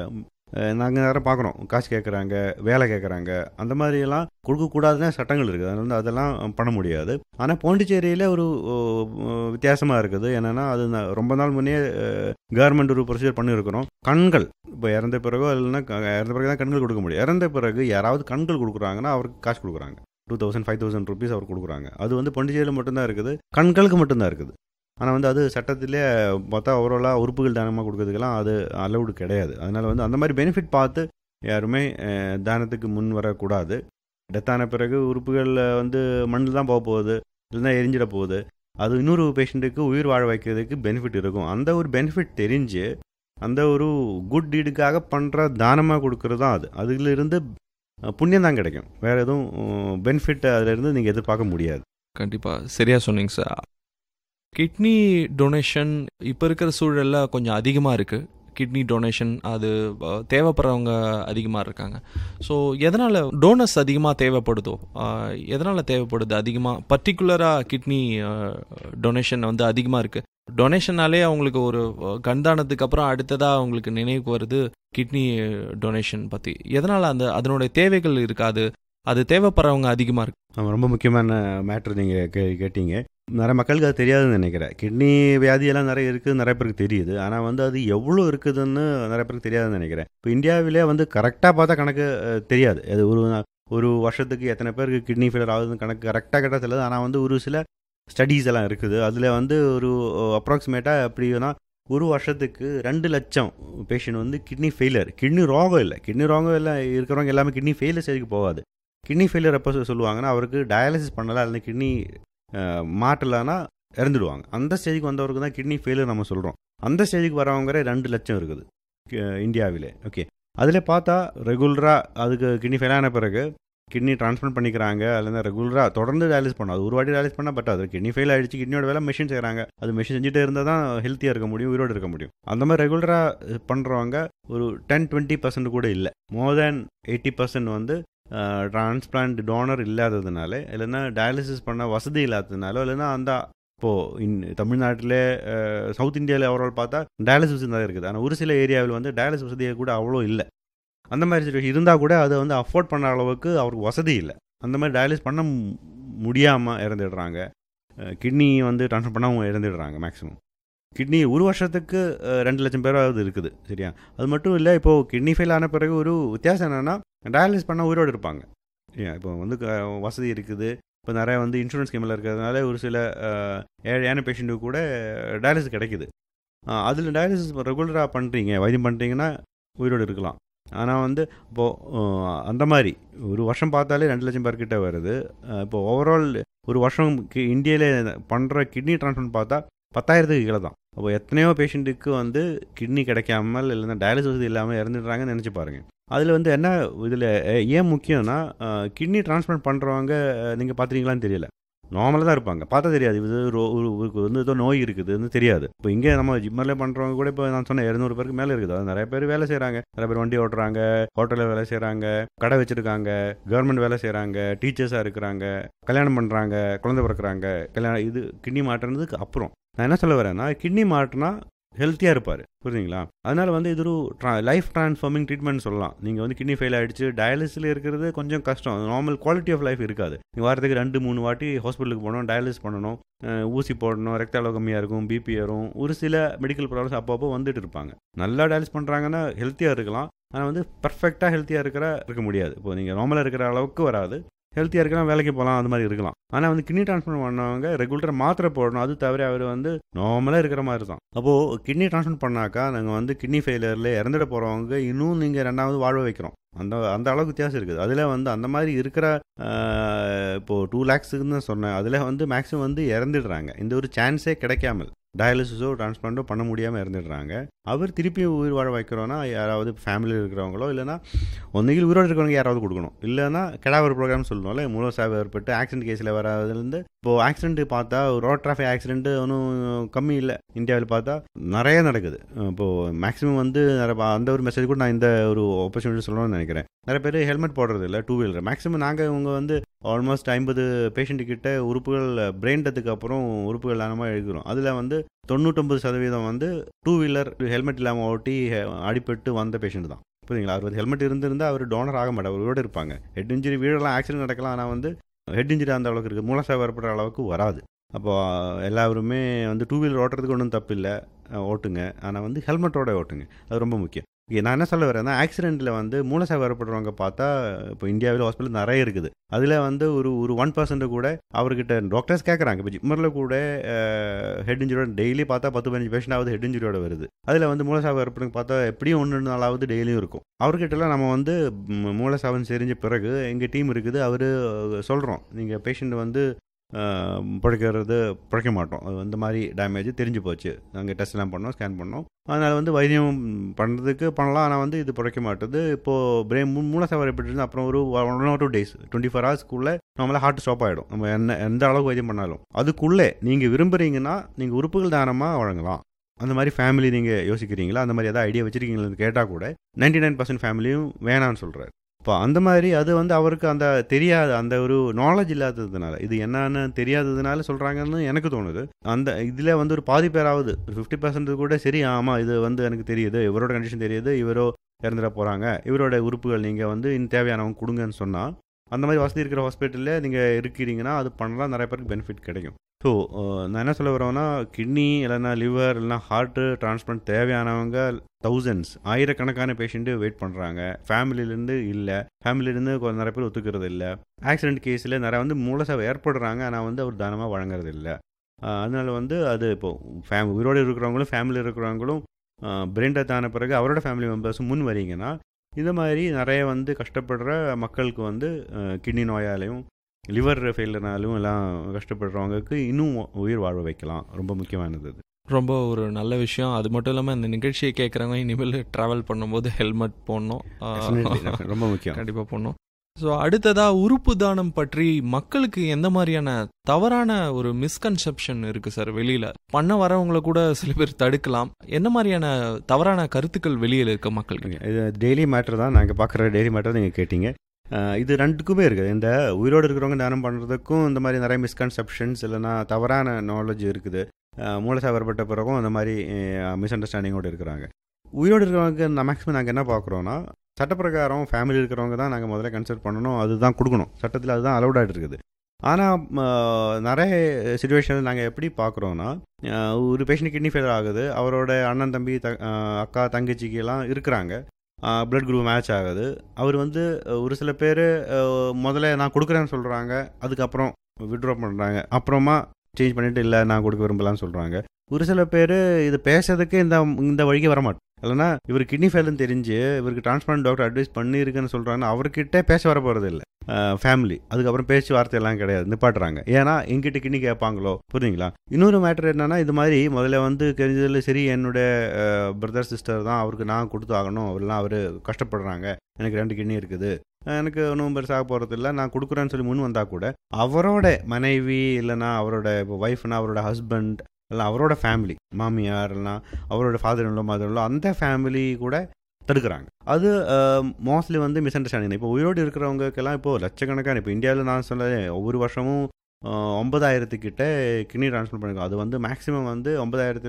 நாங்கள் நேரம் பார்க்குறோம். காசு கேட்குறாங்க, வேலை கேட்குறாங்க, அந்த மாதிரியெல்லாம் கொடுக்கக்கூடாதுன்னு சட்டங்கள் இருக்குது. அதனால வந்து அதெல்லாம் பண்ண முடியாது. ஆனால் பாண்டிச்சேரியில் ஒரு வித்தியாசமாக இருக்குது. என்னென்னா அது ரொம்ப நாள் முன்னே கவர்மெண்ட் ஒரு ப்ரொசீஜர் பண்ணியிருக்கிறோம். கண்கள் இப்போ இறந்த பிறகோ இல்லைன்னா இறந்த பிறகு தான் கண்கள் கொடுக்க முடியும். இறந்த பிறகு யாராவது கண்கள் கொடுக்குறாங்கன்னா அவருக்கு காசு கொடுக்குறாங்க. Two thousand five thousand rupees அவர் கொடுக்குறாங்க. அது வந்து பாண்டிச்சேரியில் மட்டும்தான் இருக்குது, கண்களுக்கு மட்டும்தான் இருக்குது. ஆனால் வந்து அது சட்டத்திலே பார்த்தா ஓவராலாக உறுப்புகள் தானமாக கொடுக்கறதுக்கெல்லாம் அது அலவுடு கிடையாது. அதனால் வந்து அந்த மாதிரி பெனிஃபிட் பார்த்து யாருமே தானத்துக்கு முன் வரக்கூடாது. டெத்தான பிறகு உறுப்புகள் வந்து மண்ணில் தான் போக போகுது, இல்லைன்னா எரிஞ்சிட போகுது. அது இன்னொரு பேஷண்ட்டுக்கு உயிர் வாழ வைக்கிறதுக்கு பெனிஃபிட் இருக்கும். அந்த ஒரு பெனிஃபிட் தெரிஞ்சு அந்த ஒரு குட் டீடுக்காக பண்ணுற தானமாக கொடுக்குறது தான் அது. அதிலிருந்து புண்ணியம் தான் கிடைக்கும், வேறு எதுவும் பெனிஃபிட் அதிலிருந்து நீங்கள் எதிர்பார்க்க முடியாது. கண்டிப்பாக சரியாக சொன்னீங்க சார். கிட்னி டொனேஷன் இப்போ இருக்கிற சூழலில் கொஞ்சம் அதிகமாக இருக்குது. கிட்னி டொனேஷன் அது தேவைப்படுறவங்க அதிகமாக இருக்காங்க. ஸோ எதனால் டோனர்ஸ் அதிகமாக தேவைப்படுதோ, எதனால் தேவைப்படுது அதிகமாக பர்டிகுலராக கிட்னி டொனேஷன் வந்து அதிகமாக இருக்குது? டொனேஷனாலே அவங்களுக்கு ஒரு கண்தானத்துக்கு அப்புறம் அடுத்ததாக அவங்களுக்கு நினைவுக்கு வருது கிட்னி டொனேஷன் பற்றி. எதனால் அந்த அதனுடைய தேவைகள் இருக்காது, அது தேவைப்படுறவங்க அதிகமாக இருக்குது? ரொம்ப முக்கியமான மேட்ரு நீங்கள் கே கேட்டீங்க நிறைய மக்களுக்கு அது தெரியாதுன்னு நினைக்கிறேன். கிட்னி வியாதியெல்லாம் நிறைய இருக்குது, நிறைய பேருக்கு தெரியுது. ஆனால் வந்து அது எவ்வளோ இருக்குதுன்னு நிறைய பேருக்கு தெரியாதுன்னு நினைக்கிறேன். இப்போ இந்தியாவிலே வந்து கரெக்டாக பார்த்தா கணக்கு தெரியாது. அது ஒரு ஒரு வருஷத்துக்கு எத்தனை பேருக்கு கிட்னி ஃபெயிலியர் ஆகுதுன்னு கணக்கு கரெக்டாக கேட்டால் தெரியாது. ஆனால் வந்து ஒரு சில ஸ்டடீஸ் எல்லாம் இருக்குது. அதில் வந்து ஒரு அப்ராக்சிமேட்டாக எப்படின்னா ஒரு வருஷத்துக்கு ரெண்டு லட்சம் பேஷண்ட் வந்து கிட்னி ஃபெயிலியர், கிட்னி ரோகம் இல்லை கிட்னி ரோகம் இல்லை இருக்கிறவங்க எல்லாமே கிட்னி ஃபெயிலியர் ஸ்டேஜுக்கு போகாது. கிட்னி ஃபெயிலியர் எப்போ சொல்லுவாங்கன்னா அவருக்கு டயாலிசிஸ் பண்ணலாம், அல்லது கிட்னி மாட்டலான்னா இறந்துடுவாங்க. அந்த ஸ்டேஜுக்கு வந்தவருக்கு தான் கிட்னி ஃபெயிலியர் நம்ம சொல்கிறோம். அந்த ஸ்டேஜுக்கு வரவங்க ரெண்டு லட்சம் இருக்குது இந்தியாவிலே. ஓகே, அதில் பார்த்தா ரெகுலராக அதுக்கு கிட்னி ஃபெயில் ஆன பிறகு கிட்னி டிரான்ஸ்பிளான்ட் பண்ணிக்கிறாங்க, அல்லது ரெகுலராக தொடர்ந்து டயாலிஸ் பண்ணோம். அது ஒரு வாட்டி டயாலிஸ் பண்ணால் பட் அது கிட்னி ஃபெயில் ஆகிடுச்சு, கிட்னியோட வேலை மிஷின் செய்கிறாங்க. அது மிஷின் செஞ்சுட்டே இருந்தால் தான் ஹெல்த்தியாக இருக்க முடியும், உயிரோடு இருக்க முடியும். அந்த மாதிரி ரெகுலராக பண்ணுறவங்க ஒரு டென் டுவெண்ட்டி பர்சன்ட் கூட இல்லை. மோர் தேன் எயிட்டி பர்சன்ட் வந்து டிரான்ஸ்பிளான்ட் டோனர் இல்லாததுனால, இல்லைன்னா டயாலிசிஸ் பண்ண வசதி இல்லாததுனால, இல்லைன்னா அந்த இப்போது இன் தமிழ்நாட்டில் சவுத் இந்தியாவில் ஓவரால் பார்த்தா டயாலிசிஸ் வசதி தான் இருக்குது. ஆனால் ஒரு சில ஏரியாவில் வந்து டயாலிசிஸ் வசதியை கூட அவ்வளோ இல்லை. அந்த மாதிரி சுச்சுவேஷன் இருந்தால் கூட அதை வந்து அஃபோர்ட் பண்ண அளவுக்கு அவருக்கு வசதி இல்லை. அந்த மாதிரி டயாலிசிஸ் பண்ண முடியாமல் இறந்துடுறாங்க. கிட்னி வந்து ட்ரான்ஸ்ஃபர் பண்ண அவங்க இறந்துடுறாங்க. மேக்ஸிமம் கிட்னி ஒரு வருஷத்துக்கு ரெண்டு லட்சம் பேராவது இருக்குது. சரியா? அது மட்டும் இல்லை, இப்போது கிட்னி ஃபெயில் ஆன பிறகு ஒரு வித்தியாசம் என்னென்னா டயாலிசிஸ் பண்ண உயிரோடு இருப்பாங்க. ஏன் இப்போ வந்து வசதி இருக்குது. இப்போ நிறைய வந்து இன்சூரன்ஸ் ஸ்கீமில் இருக்கிறதுனால ஒரு சில ஏழையான பேஷண்ட்டுக்கு கூட டயாலிசிஸ் கிடைக்குது. அதில் டயாலிசிஸ் ரெகுலராக பண்ணுறீங்க, வைத்தியம் பண்ணுறீங்கன்னா உயிரோடு இருக்கலாம். ஆனால் வந்து இப்போது அந்த மாதிரி ஒரு வருஷம் பார்த்தாலே ரெண்டு லட்சம் பேர்கிட்ட வருது. இப்போது ஓவரால் ஒரு வருஷம் இந்தியாவில் பண்ணுற கிட்னி டிரான்ஸ்பிளான்ட் பார்த்தா பத்தாயிரத்துக்கு கீழே தான். அப்போ எத்தனையோ பேஷண்ட்டுக்கு வந்து கிட்னி கிடைக்காமல் இல்லைன்னா டயாலிசிஸ் வசதி இல்லாமல் இறந்துடுறாங்கன்னு நினச்சி பாருங்கள். அதில் வந்து என்ன இதில் ஏன் முக்கியம்னா, கிட்னி டிரான்ஸ்பிளான்ட் பண்ணுறவங்க நீங்கள் பார்த்துறீங்களான்னு தெரியல, நார்மலாக தான் இருப்பாங்க, பார்த்தா தெரியாது இது ஒரு வந்து ஏதோ நோய் இருக்குதுன்னு தெரியாது. இப்போ இங்கே நம்ம ஜிம்மரில் பண்ணுறவங்க கூட இப்போ நான் சொன்னேன் இரநூறு பேருக்கு மேலே இருக்குது. அது நிறைய பேர் வேலை செய்கிறாங்க, நிறைய பேர் வண்டி ஓட்டுறாங்க, ஹோட்டலில் வேலை செய்கிறாங்க, கடை வச்சுருக்காங்க, கவர்மெண்ட் வேலை செய்கிறாங்க, டீச்சர்ஸாக இருக்கிறாங்க, கல்யாணம் பண்ணுறாங்க, குழந்தை பிறக்கிறாங்க. கல்யாணம் இது கிட்னி மாட்டுறதுக்கு அப்புறம் நான் என்ன சொல்ல வரேன்னா, கிட்னி மாட்டினா ஹெல்த்தியாக இருப்பார். புரியுதுங்களா? அதனால் வந்து இது ஒரு ட்ரா லைஃப் ட்ரான்ஸ்ஃபார்மிங் ட்ரீட்மெண்ட் சொல்லலாம். நீங்கள் வந்து கிட்னி ஃபெயில் ஆகிடுச்சு, டயாலிசிஸில் இருக்கிறது கொஞ்சம் கஷ்டம். நார்மல் குவாலிட்டி ஆஃப் லைஃப் இருக்காது. நீங்கள் வாரத்துக்கு ரெண்டு மூணு வாட்டி ஹாஸ்பிட்டலுக்கு போகணும், டயாலிசிஸ் பண்ணணும், ஊசி போடணும், ரத்த அளவு கம்மியாக இருக்கும், பிபி ஏறும், ஒரு சில மெடிக்கல் ப்ராப்ளம்ஸ் அப்பப்போ வந்துட்டு இருப்பாங்க. நல்லா டயாலிசிஸ் பண்ணுறாங்கன்னா ஹெல்த்தியாக இருக்கலாம். ஆனால் வந்து பர்ஃபெக்டாக ஹெல்த்தியாக இருக்கிற இருக்க முடியாது. இப்போ நீங்கள் நார்மலாக இருக்கிற அளவுக்கு வராது. ஹெல்த்தியாக இருக்கலாம், வேலைக்கு போகலாம், அது மாதிரி இருக்கலாம். ஆனால் வந்து கிட்னி டிரான்ஸ்பிளான்ட் பண்ணவங்க ரெகுலராக மாத்திரை போடணும். அது தவிர அவர் வந்து நார்மலாக இருக்கிற மாதிரி தான். அப்போது கிட்னி டிரான்ஸ்பிளான்ட் பண்ணாக்கா நாங்கள் வந்து கிட்னி ஃபெயிலியரில் இறந்துட போகிறவங்க இன்னும் நீங்கள் ரெண்டாவது வாழ வைக்கிறோம். அந்த அந்த அளவுக்கு வித்தியாசம் இருக்குது. அதில் வந்து அந்த மாதிரி இருக்கிற இப்போது டூ லேக்ஸுக்குன்னு தான் சொன்னேன். அதில் வந்து மேக்ஸிமம் வந்து இறந்துடுறாங்க. இந்த ஒரு சான்ஸே கிடைக்காமல் டயாலிசிஸோ டிரான்ஸ்பிளான்ட்டோ பண்ண முடியாமல் இறந்துடுறாங்க. அவர் திருப்பி உயிர் வாழ வைக்கிறோன்னா யாராவது ஃபேமிலியில் இருக்கிறவங்களோ இல்லைனா ஒன்றுகில் உயிரோடு இருக்கிறவங்க யாராவது கொடுக்கணும். இல்லைனா கெடாவர் ப்ரோக்ராம் சொல்லணும்ல, மூல சாவு ஏற்பட்டு ஆக்சிடென்ட் கேஸில் வராதுலேருந்து இப்போது ஆக்சிடென்ட் பார்த்தா ரோட் டிராஃபிக் ஆக்சிடென்ட் ஒன்றும் கம்மி இல்லை. இந்தியாவில் பார்த்தா நிறைய நடக்குது. இப்போது மேக்ஸிமம் வந்து அந்த ஒரு மெசேஜ் கூட நான் இந்த ஒரு ஆப்பர்ச்சுனிட்டி சொல்லணும்னு நினைக்கிறேன். நிறைய பேர் ஹெல்மெட் போடுறது இல்லை டூ வீலர். மேக்ஸிமம் நாங்கள் இவங்க வந்து ஆல்மோஸ்ட் ஐம்பது பேஷண்ட்டு கிட்ட உறுப்புகள் பிரெயின் டெத்துக்கு அப்புறம் உறுப்புகள் தானமாக எழுதுகிறோம். அதில் வந்து தொண்ணூற்றொம்பது சதவீதம் வந்து டூ வீலர் ஹெல்மெட் இல்லாமல் ஓட்டி அடிபட்டு வந்த பேஷண்ட் தான். புரியுதுங்களா? அறுபது ஹெல்மெட் இருந்திருந்தால் அவர் டோனர் ஆக மாட்டார், அவரோடு இருப்பாங்க. ஹெட் இன்ஜுரி வீடெல்லாம் ஆக்சிடென்ட் நடக்கலாம், ஆனால் வந்து ஹெட் இன்ஜுரி அந்த அளவுக்கு இருக்குது, மூலசாவு ஏற்படுற அளவுக்கு வராது. அப்போது எல்லாருமே வந்து டூ வீலர் ஓட்டுறதுக்கு ஒன்றும் தப்பு இல்லை, ஓட்டுங்க. ஆனால் வந்து ஹெல்மெட்டோட ஓட்டுங்க, அது ரொம்ப முக்கியம். நான் என்ன சொல்ல வரேன்னா, ஆக்சிடெண்ட்டில் வந்து மூலசாவு ஏற்படுறவங்க பார்த்தா இப்போ இந்தியாவில் ஹாஸ்பிட்டல் நிறைய இருக்குது. அதில் வந்து ஒரு ஒரு ஒன் பர்சன்ட் கூட அவர்கிட்ட டாக்டர்ஸ் கேட்குறாங்க. இப்போ ஜிம்மரில் கூட ஹெட் இன்ஜுரியோட டெய்லி பார்த்தா பத்து பதினஞ்சு பேஷண்ட் ஆகுது ஹெட் இன்ஜுரியோட வருது. அதில் வந்து மூலசாவு ஏற்படுறவங்க பார்த்தா எப்படியும் ஒன்று நாளாவது டெய்லியும் இருக்கும். அவர்கிட்டலாம் நம்ம வந்து மூலசாவுன்னு தெரிஞ்ச பிறகு எங்கள் டீம் இருக்குது, அவர் சொல்கிறோம், நீங்கள் பேஷண்ட் வந்து பிழைக்கிறது பிழைக்க மாட்டோம், அது இந்த மாதிரி டேமேஜ் தெரிஞ்சு போச்சு, நாங்கள் டெஸ்ட்லாம் பண்ணோம், ஸ்கேன் பண்ணோம், அதனால் வந்து வைத்தியம் பண்ணுறதுக்கு பண்ணலாம், ஆனால் வந்து இது பிழைக்க மாட்டுது. இப்போது பிரேன் மூலசாவு ஏற்பட்டு அப்புறம் ஒரு one R two days twenty four ஹவர்ஸ்க்குள்ளே நம்மளால் ஹார்ட் ஸ்டாப் ஆகிடும். நம்ம என்ன எந்த அளவுக்கு வைத்தியம் பண்ணாலும் அதுக்குள்ளே நீங்கள் விரும்புகிறீங்கன்னா நீங்கள் உறுப்புகள் தானமாக வழங்கலாம். அந்த மாதிரி ஃபேமிலி நீங்கள் யோசிக்கிறீங்களா, அந்த மாதிரி எதாவது ஐடியா வச்சுருக்கீங்களான்னு கேட்டால் கூட நைன்டி நைன் பர்சன்ட் ஃபேமிலியும் வேணான்னு சொல்கிறார். இப்போ அந்த மாதிரி அது வந்து அவருக்கு அந்த தெரியாது, அந்த ஒரு நாலேஜ் இல்லாததுனால, இது என்னன்னு தெரியாததுனால சொல்கிறாங்கன்னு எனக்கு தோணுது. அந்த இதில் வந்து ஒரு பாதி பேராவது ஒரு ஃபிஃப்டி பர்சன்ட் கூட சரி, ஆமாம் இது வந்து எனக்கு தெரியுது, இவரோட கண்டிஷன் தெரியுது, இவரோ இறந்துட போகிறாங்க, இவரோட உறுப்புகள் நீங்கள் வந்து இன்னும் தேவையானவங்க கொடுங்கன்னு சொன்னால், அந்த மாதிரி வசதி இருக்கிற ஹாஸ்பிட்டலில் நீங்கள் இருக்கிறீங்கன்னா அது பண்ணலாம், நிறைய பேருக்கு பெனிஃபிட் கிடைக்கும். ஸோ நான் என்ன சொல்ல வரேன்னா, கிட்னி இல்லைனா லிவர் இல்லைனா ஹார்ட்டு டிரான்ஸ்பிளான்ட் தேவையானவங்க தௌசண்ட்ஸ் ஆயிரக்கணக்கான பேஷண்ட்டு வெயிட் பண்ணுறாங்க. ஃபேமிலியிலேருந்து இல்லை, ஃபேமிலியிலேருந்து நிறைய பேர் ஒத்துக்கிறது இல்லை. ஆக்சிடென்ட் கேஸில் நிறைய வந்து மூலசாவு ஏற்படுறாங்க, ஆனால் வந்து அவர் தானமாக வழங்குறது இல்லை. அதனால் வந்து அது இப்போது ஃபேம் உயிரோடு இருக்கிறவங்களும் ஃபேமிலியில் இருக்கிறவங்களும் பிரெயின் டெத் ஆன பிறகு அவரோட ஃபேமிலி மெம்பர்ஸும் முன் வரீங்கன்னா இந்த மாதிரி நிறைய வந்து கஷ்டப்படுற மக்களுக்கு வந்து கிட்னி நோயாலையும் லிவர் ஃபெயிலியர்னாலும் எல்லாம் கஷ்டப்படுறவங்களுக்கு இன்னும் உயிர் வாழ வைக்கலாம். ரொம்ப முக்கியமானது. ரொம்ப ஒரு நல்ல விஷயம். அது மட்டும் இல்லாமல் இந்த நிகழ்ச்சியை கேட்குறவங்க இனிமேல் ட்ராவல் பண்ணும்போது ஹெல்மெட் போடணும், ரொம்ப முக்கியம், கண்டிப்பாக போடணும். ஸோ அடுத்ததாக உறுப்பு தானம் பற்றி மக்களுக்கு எந்த மாதிரியான தவறான ஒரு மிஸ்கன்செப்ஷன் இருக்குது சார்? வெளியில் பண்ண வரவங்களை கூட சில பேர் தடுக்கலாம். என்ன மாதிரியான தவறான கருத்துக்கள் வெளியில் இருக்க மக்களுக்கு? இது டெய்லி மேட்டர் தான், நாங்கள் பார்க்குற டெய்லி மேட்டர் நீங்கள் கேட்டீங்க. இது ரெண்டுக்குமே இருக்குது. இந்த உயிரோடு இருக்கிறவங்க தானம் பண்ணுறதுக்கும் இந்த மாதிரி நிறைய மிஸ்கன்செப்ஷன்ஸ் இல்லைனா தவறான நாலேஜ் இருக்குது. மூலசாவு ஏற்பட்ட பிறகும் அந்த மாதிரி மிஸ் அண்டர்ஸ்டாண்டிங்கோடு இருக்கிறாங்க. உயிரோடு இருக்கிறவங்க நான் மேக்ஸிமம் நாங்கள் என்ன பார்க்குறோன்னா, சட்டப்பிரகாரம் ஃபேமிலி இருக்கிறவங்க தான் நாங்கள் முதல்ல கன்சிடர் பண்ணணும், அதுதான் கொடுக்கணும், சட்டத்தில் அதுதான் அலௌடாகிட்டு இருக்குது. ஆனால் நிறைய சுச்சுவேஷனில் நாங்கள் எப்படி பார்க்குறோன்னா, ஒரு பேஷண்ட் கிட்னி ஃபெயிலியர் ஆகுது, அவரோட அண்ணன் தம்பி த அக்கா தங்கச்சிக்கெல்லாம் இருக்கிறாங்க, பிளட் குரூப் மேட்ச் ஆகுது. அவர் வந்து ஒரு சில பேர் முதல்ல நான் கொடுக்குறேன்னு சொல்கிறாங்க, அதுக்கப்புறம் விட்ரா பண்ணுறாங்க, அப்புறமா சேஞ்ச் பண்ணிவிட்டு இல்லை நான் கொடுக்க விரும்பலான்னு சொல்கிறாங்க. ஒரு சில பேர் இது பேசுறதுக்கு இந்த இந்த வழிக்கு வரமாட்டோம். இல்லைனா இவர் கிட்னி ஃபெயில்னு தெரிஞ்சு இவருக்கு டிரான்ஸ்பிளான்ட் டாக்டர் அட்வைஸ் பண்ணியிருக்குன்னு சொல்கிறாங்கன்னா அவர்கிட்ட பேச வர போகிறது இல்லை ஃபேமிலி. அதுக்கப்புறம் பேச்சு வார்த்தையெல்லாம் கிடையாது, நிப்பாட்டுறாங்க. ஏன்னா எங்கிட்ட கிட்னி கேட்பாங்களோ. புரியுதுங்களா? இன்னொரு மேட்டர் என்னென்னா, இது மாதிரி முதல்ல வந்து தெரிஞ்சதில் சரி என்னுடைய பிரதர் சிஸ்டர் தான், அவருக்கு நான் கொடுத்து ஆகணும், அவரெல்லாம் அவர் கஷ்டப்படுறாங்க, எனக்கு ரெண்டு கிட்னி இருக்குது, எனக்கு ஒன்றும் பெருசாக போகிறது இல்லை, நான் கொடுக்குறேன்னு சொல்லி முன் வந்தால் கூட அவரோட மனைவி இல்லைனா அவரோட இப்போ ஒய்ஃப்னா அவரோட ஹஸ்பண்ட் இல்லை அவரோட ஃபேமிலி மாமியார் இல்லைனா அவரோட ஃபாதர் இன்லோ மதர் இன்லோ அந்த ஃபேமிலி கூட தடுக்கிறாங்க. அது மோஸ்ட்லி வந்து மிஸ் அண்டர்ஸ்டாண்டிங். இப்போ உயிரோடு இருக்கிறவங்களுக்கெல்லாம் இப்போது லட்சக்கணக்கான, இப்போ இந்தியாவில் நான் சொல்ல ஒவ்வொரு வருஷமும் ஒன்பதாயிரத்துக்கிட்ட கிட்னி ட்ரான்ஸ்பிளான்ட் பண்ணிருக்கோம். அது வந்து மேக்ஸிமம் வந்து ஒன்பதாயிரத்தில்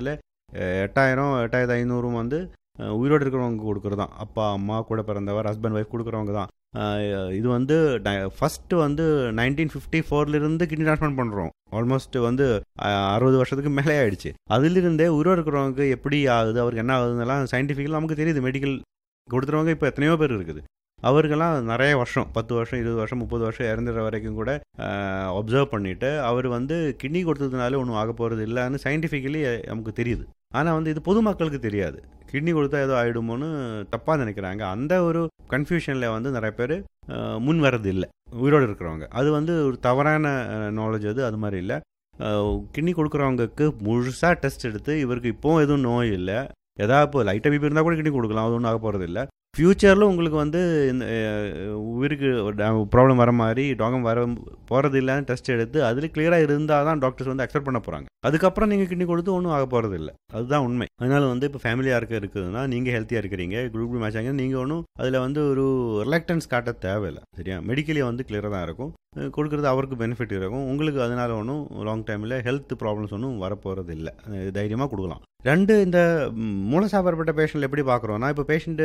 எட்டாயிரம் எட்டாயிரத்து ஐநூறும் வந்து அஹ், உயிரோடு இருக்கிறவங்க கொடுக்குறது தான். அப்பா அம்மா கூட பிறந்தவர் ஹஸ்பண்ட் ஒய்ஃப் கொடுக்குறவங்க தான். அஹ், இது வந்து ஃபஸ்ட்டு வந்து நைன்டீன் ஃபிஃப்டி ஃபோர்லேருந்து கிட்னி டிரான்ஸ்பிளான்ட் பண்ணுறோம். ஆல்மோஸ்ட் வந்து அஹ், அறுபது வருஷத்துக்கு மேலே ஆயிடுச்சு. அதிலிருந்தே உயிரோடு இருக்கிறவங்க எப்படி ஆகுது, அவருக்கு என்ன ஆகுதுன்னெல்லாம் சயின்டிஃபிக்கலாக நமக்கு தெரியுது. மெடிக்கல் கொடுத்துறவங்க இப்போ எத்தனையோ பேர் இருக்குது. அவருக்கெல்லாம் நிறைய வருஷம், பத்து வருஷம் இருபது வருஷம் முப்பது வருஷம் இறந்துடுற வரைக்கும் கூட அப்சர்வ் பண்ணிவிட்டு அவர் வந்து கிட்னி கொடுத்ததுனால ஒன்றும் ஆக போகிறது இல்லைன்னு சயின்டிஃபிக்கலி நமக்கு தெரியுது. ஆனால் வந்து இது பொதுமக்களுக்கு தெரியாது. கிட்னி கொடுத்தா ஏதோ ஆகிடுமோன்னு தப்பாக நினைக்கிறாங்க. அந்த ஒரு கன்ஃபியூஷனில் வந்து நிறைய பேர் முன் வர்றது இல்லை உயிரோடு இருக்கிறவங்க. அது வந்து ஒரு தவறான நாலேஜ். அது அது மாதிரி இல்லை. கிட்னி கொடுக்குறவங்களுக்கு முழுசாக டெஸ்ட் எடுத்து இவருக்கு இப்போவும் எதுவும் நோய் இல்லை, எதாவது இப்போ லைட்டாக பிபி இருந்தால் கூட கிட்னி கொடுக்கலாம், அது ஒன்றும் ஆக போகிறது இல்லை. ஃப்யூச்சரில் உங்களுக்கு வந்து இந்த அஹ், உயிருக்கு ப்ராப்ளம் வர மாதிரி டாகம் வர போகிறது இல்லைன்னு டெஸ்ட் எடுத்து அதில் கிளியராக இருந்தால் தான் டாக்டர்ஸ் வந்து அக்செப்ட் பண்ண போகிறாங்க. அதுக்கப்புறம் நீங்கள் கிட்னி கொடுத்து ஒன்றும் ஆக போகிறது இல்லை. அதுதான் உண்மை. அதனால வந்து இப்போ ஃபேமிலியாக இருக்க இருக்குதுன்னா நீங்கள் ஹெல்த்தியாக இருக்கிறீங்க, குரூப் மேட்ச் ஆங்க, நீங்கள் ஒன்றும் அதில் வந்து ஒரு ரிலக்டன்ஸ் காட்ட தேவையில்லை. சரியா? மெடிக்கலி வந்து கிளியராக தான் இருக்கும். அஹ், கொடுக்குறது அவருக்கு பெனிஃபிட் இருக்கும், உங்களுக்கு அதனால ஒன்றும் லாங் டைமில் ஹெல்த் ப்ராப்ளம்ஸ் ஒன்றும் வரப்போகிறது இல்லை. தைரியமாக கொடுக்கலாம். ரெண்டு, இந்த ம், மூலசாபப்பட்ட பேஷண்ட் எப்படி பார்க்குறோன்னா, இப்போ பேஷண்ட்டு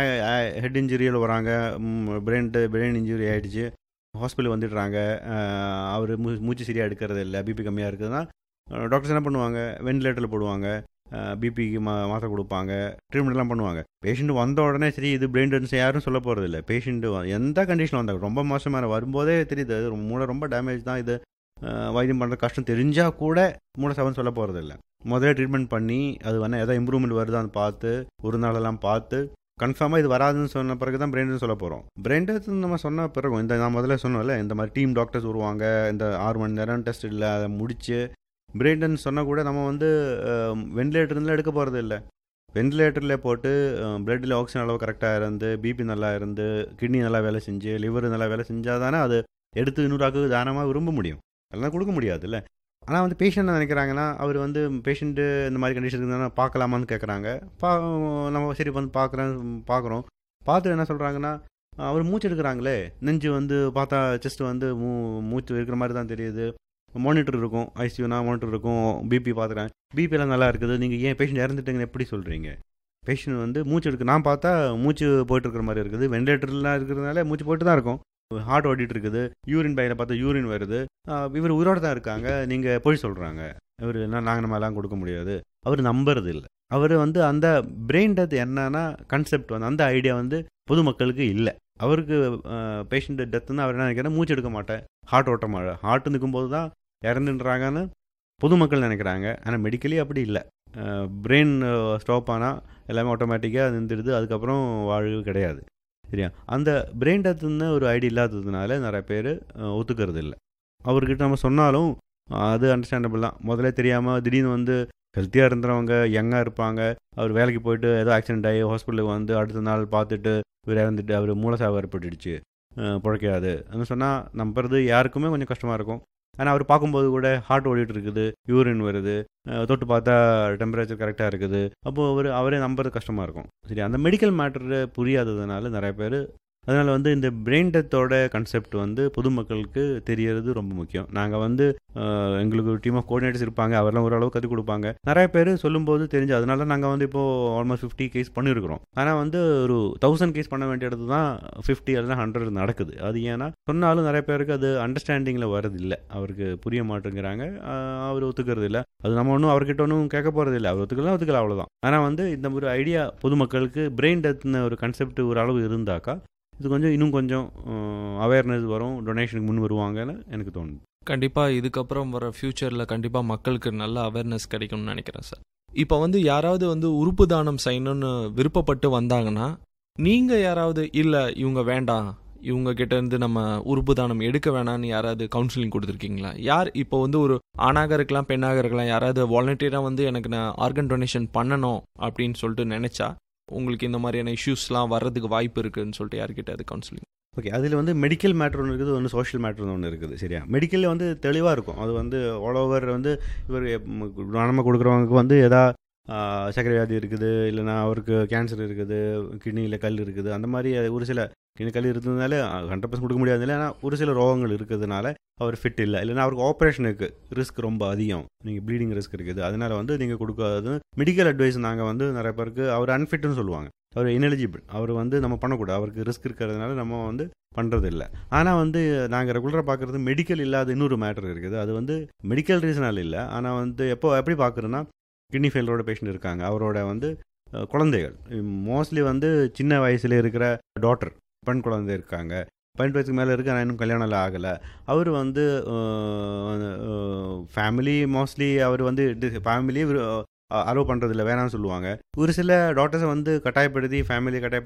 ஹெட் இன்ஜுரியில் வராங்க, பிரெயின் பிரெயின் இன்ஜுரி ஆகிடுச்சு, ஹாஸ்பிட்டல் வந்துடுறாங்க, அவர் மூ மூச்சு சரியாக எடுக்கிறது இல்லை, பிபி கம்மியாக இருக்குதுன்னா டாக்டர்ஸ் என்ன பண்ணுவாங்க, வெண்டிலேட்டரில் போடுவாங்க, பிபிக்கு மா மாத்திரை கொடுப்பாங்க, ட்ரீட்மெண்ட்லாம் பண்ணுவாங்க. பேஷண்ட் வந்த உடனே சரி இது பிரெயின் டென்ஸ் யாரும் சொல்ல போகிறது இல்லை. பேஷண்ட்டு எந்த கண்டிஷனில் வந்தாங்க, ரொம்ப மோசமான வரும்போதே தெரியுது அது மூளை ரொம்ப டேமேஜ் தான், இது அஹ், வைத்தியம் பண்ணுற கஷ்டம் தெரிஞ்சால் கூட மூளை சாபம் சொல்ல போகிறது இல்லை. முதல்ல ட்ரீட்மெண்ட் பண்ணி அது வேணால் எதாவது இம்ப்ரூவ்மெண்ட் வருதான்னு பார்த்து ஒரு நாளெல்லாம் பார்த்து கன்ஃபார்மாக இது வராதுன்னு சொன்ன பிறகு தான் பிரெயின் சொல்ல போகிறோம். பிரெயின் டெஸ்ட் நம்ம சொன்ன பிறகு இந்த நான் முதல்ல சொன்னோம்ல, இந்த மாதிரி டீம் டாக்டர்ஸ் வருவாங்க, இந்த ஆறு மணி நேரம் டெஸ்ட் இல்லை அதை முடிச்சு பிரெயின் டென்ஸ் சொன்னால் கூட நம்ம வந்து வெண்டிலேட்டர்லாம் எடுக்க போகிறது இல்லை. வெண்டிலேட்டரில் போட்டு பிளட்டில் ஆக்சிஜன் அளவு கரெக்டாக இருந்து, பிபி நல்லா இருந்து, கிட்னி நல்லா வேலை செஞ்சு, லிவர் நல்லா வேலை செஞ்சால் தானே அது எடுத்து இன்னொரு தானமாக விரும்ப முடியும். அதெல்லாம் கொடுக்க முடியாதுல்ல. ஆனால் வந்து பேஷண்ட் நினைக்கிறாங்கன்னா, அவர் வந்து பேஷண்ட்டு இந்த மாதிரி கண்டிஷன் இருந்தால் பார்க்கலாமான்னு கேட்குறாங்க. பா நம்ம சரி வந்து பார்க்குறேன் பார்க்குறோம் பார்த்து என்ன சொல்கிறாங்கன்னா, அவர் மூச்சு எடுக்கிறாங்களே, நெஞ்சு வந்து பார்த்தா செஸ்ட் வந்து மூ மூச்சு இருக்கிற மாதிரி தான் தெரியுது, மானிட்டர் இருக்கும், ஐசியூனா மானிட்டர் இருக்கும், பிபி பார்த்துக்கிறேன், பிபிலாம் நல்லா இருக்குது, நீங்கள் ஏன் பேஷண்ட் இறந்துட்டீங்கன்னு எப்படி சொல்கிறீங்க? பேஷண்ட் வந்து மூச்சு எடுக்க நான் பார்த்தா மூச்சு போயிட்டு இருக்கிற மாதிரி இருக்குது, வெண்டிலேட்டர்லாம் இருக்கிறதுனால மூச்சு போயிட்டு தான் இருக்கும், ஹார்ட் ஓடிட்டு இருக்குது, யூரின் பையில் பார்த்தா யூரின் வருது, இவர் உயிரோடு தான் இருக்காங்க, நீங்கள் போய் சொல்கிறாங்க, இவர் என்ன நாங்கள் நம்மலாம் கொடுக்க முடியாது, அவர் நம்புறது இல்லை. அவர் வந்து அந்த பிரெயின் டெத் என்னன்னா கன்செப்ட் வந்து அந்த ஐடியா வந்து பொதுமக்களுக்கு இல்லை. அவருக்கு பேஷண்ட் டெத்துன்னு அவர் என்ன நினைக்கிறேன், மூச்சு எடுக்க மாட்டேன், ஹார்ட் ஓட்ட மாட்டேன், ஹார்ட் நிற்கும்போது தான் இறந்துன்றாங்கன்னு பொதுமக்கள் நினைக்கிறாங்க. ஆனால் மெடிக்கலி அப்படி இல்லை. பிரெயின் ஸ்டாப் ஆனால் எல்லாமே ஆட்டோமேட்டிக்காக நின்றுடுது, அதுக்கப்புறம் வாழ்வு கிடையாது. சரியா? அந்த பிரெயின் டெத்துன்னு ஒரு ஐடியா இல்லாததுனால நிறைய பேர் ஒத்துக்கிறது இல்லை. அவர்கிட்ட நம்ம சொன்னாலும் அது அண்டர்ஸ்டாண்டபிள் தான். முதல்ல தெரியாமல் திடீர்னு வந்து ஹெல்த்தியாக இருந்தவங்க யங்காக இருப்பாங்க, அவர் வேலைக்கு போயிட்டு ஏதோ ஆக்சிடென்ட் ஆகி ஹாஸ்பிட்டலுக்கு வந்து அடுத்த நாள் பார்த்துட்டு இவர் இறந்துட்டு அவர் மூலசாவு ஏற்பட்டுடுச்சு, பிழைக்காது அப்படின்னு சொன்னால் நம்புறது யாருக்குமே கொஞ்சம் கஷ்டமாக இருக்கும். ஆனால் அவர் பார்க்கும்போது கூட ஹார்ட் ஓடிட்டு இருக்குது, யூரின் வருது, தொட்டு பார்த்தா டெம்பரேச்சர் கரெக்டாக இருக்குது, அப்போது அவர் அவரே நம்புறது கஷ்டமாக இருக்கும். சரி, அந்த மெடிக்கல் மேட்டரு புரியாததுனால நிறைய பேர், அதனால் வந்து இந்த பிரெயின் டெத்தோட கன்செப்ட் வந்து பொதுமக்களுக்கு தெரியறது ரொம்ப முக்கியம். நாங்கள் வந்து எங்களுக்கு ஒரு டீம் ஆஃப் கோஆர்டினேட்டர்ஸ் இருப்பாங்க, அவரெல்லாம் ஓரளவு கற்றுக் கொடுப்பாங்க. நிறைய பேர் சொல்லும்போது தெரிஞ்சு, அதனால நாங்கள் வந்து இப்போது ஆல்மோஸ்ட் ஃபிஃப்டி கேஸ் பண்ணியிருக்கிறோம். ஆனால் வந்து ஒரு தௌசண்ட் கேஸ் பண்ண வேண்டிய இடத்து தான் ஃபிஃப்டி அல்லது ஹண்ட்ரட் நடக்குது. அது ஏன்னா சொன்னாலும் நிறைய பேருக்கு அது அண்டர்ஸ்டாண்டிங்கில் வரது இல்லை, அவருக்கு புரிய மாட்டேங்கிறாங்க, அவர் ஒத்துக்கிறது இல்லை. அது நம்ம ஒன்றும் அவர்கிட்ட ஒன்றும் கேட்க போகிறது இல்லை, அவர் ஒத்துக்கலாம் ஒத்துக்கலாம் அவ்வளோதான். ஆனால் வந்து இந்த ஒரு ஐடியா பொதுமக்களுக்கு பிரெயின் டெத்னு ஒரு கன்செப்ட் ஒரு அளவு இருந்தாக்கா இது கொஞ்சம் இன்னும் கொஞ்சம் அவேர்னஸ் வரும், டொனேஷனுக்கு முன் வருவாங்கன்னு எனக்கு தோணுது. கண்டிப்பாக இதுக்கப்புறம் வர ஃப்யூச்சரில் கண்டிப்பாக மக்களுக்கு நல்ல அவேர்னஸ் கிடைக்கும்னு நினைக்கிறேன் சார். இப்போ வந்து யாராவது வந்து உறுப்பு தானம் செய்யணும்னு விருப்பப்பட்டு வந்தாங்கன்னா, நீங்கள் யாராவது இல்லை இவங்க வேண்டாம், இவங்க கிட்ட இருந்து நம்ம உறுப்பு தானம் எடுக்க வேணான்னு யாராவது கவுன்சிலிங் கொடுத்துருக்கீங்களா? யார் இப்போ வந்து ஒரு ஆணாக இருக்கலாம் பெண்ணாக இருக்கலாம், யாராவது வாலண்டியராக வந்து எனக்கு நான் ஆர்கன் டொனேஷன் பண்ணணும் அப்படின்னு சொல்லிட்டு நினச்சா உங்களுக்கு இந்த மாதிரியான இஷ்யூஸ்லாம் வர்றதுக்கு வாய்ப்பு இருக்குதுன்னு சொல்லிட்டு யார்கிட்ட அது கவுன்சிலிங்? ஓகே, அதில் வந்து மெடிக்கல் மேட்ரு ஒன்று இருக்குது, ஒன்று சோஷியல் மேட்ரு ஒன்று இருக்குது. சரியா? மெடிக்கலில் வந்து தெளிவாக இருக்கும், அது வந்து ஆல் ஓவர் வந்து இவர் நம்ம கொடுக்குறவங்களுக்கு வந்து எதா சர்க்கரை வியாதி இருக்குது, இல்லைனா அவருக்கு கேன்சர் இருக்குது, கிட்னியில் கல் இருக்குது, அந்த மாதிரி ஒரு சில கிட்னி கல் இருந்ததுனால ஹண்ட்ரட் பர்சன்ட் கொடுக்க முடியாது இல்லை. ஆனால் ஒரு சில ரோகங்கள் இருக்கிறதுனால அவர் ஃபிட் இல்லை, இல்லைனா அவருக்கு ஆப்ரேஷனுக்கு ரிஸ்க் ரொம்ப அதிகம், நீங்கள் ப்ளீடிங் ரிஸ்க் இருக்குது, அதனால் வந்து நீங்கள் கொடுக்காது மெடிக்கல் அட்வைஸ் நாங்கள் வந்து நிறைய பேருக்கு அவர் அன்ஃபிட்னு சொல்லுவாங்க, அவர் இன்எலிஜிபிள், அவர் வந்து நம்ம பண்ணக்கூடாது, அவருக்கு ரிஸ்க் இருக்கிறதுனால நம்ம வந்து பண்ணுறது இல்லை. ஆனால் வந்து நாங்கள் ரெகுலராக பார்க்குறது மெடிக்கல் இல்லாத இன்னொரு மேட்டர் இருக்குது. அது வந்து மெடிக்கல் ரீசனால் இல்லை, ஆனால் வந்து எப்போ எப்படி பார்க்குறோன்னா கிட்னி ஃபெயிலரோட பேஷண்ட் இருக்காங்க, அவரோட வந்து குழந்தைகள் மோஸ்ட்லி வந்து சின்ன வயசில் இருக்கிற டாட்டர் பெண் குழந்தை இருக்காங்க, பதினெட்டு வயசுக்கு மேலே இருக்கு, ஆனால் இன்னும் கல்யாணம் எல்லாம் ஆகலை. அவர் வந்து ஃபேமிலி மோஸ்ட்லி அவர் வந்து ஃபேமிலியே அலோவ் பண்ணுறதில்ல, வேணாம்னு சொல்லுவாங்க. ஒரு சில டாக்டர்ஸை வந்து கட்டாயப்படுத்தி ஃபேமிலியை கட்டாய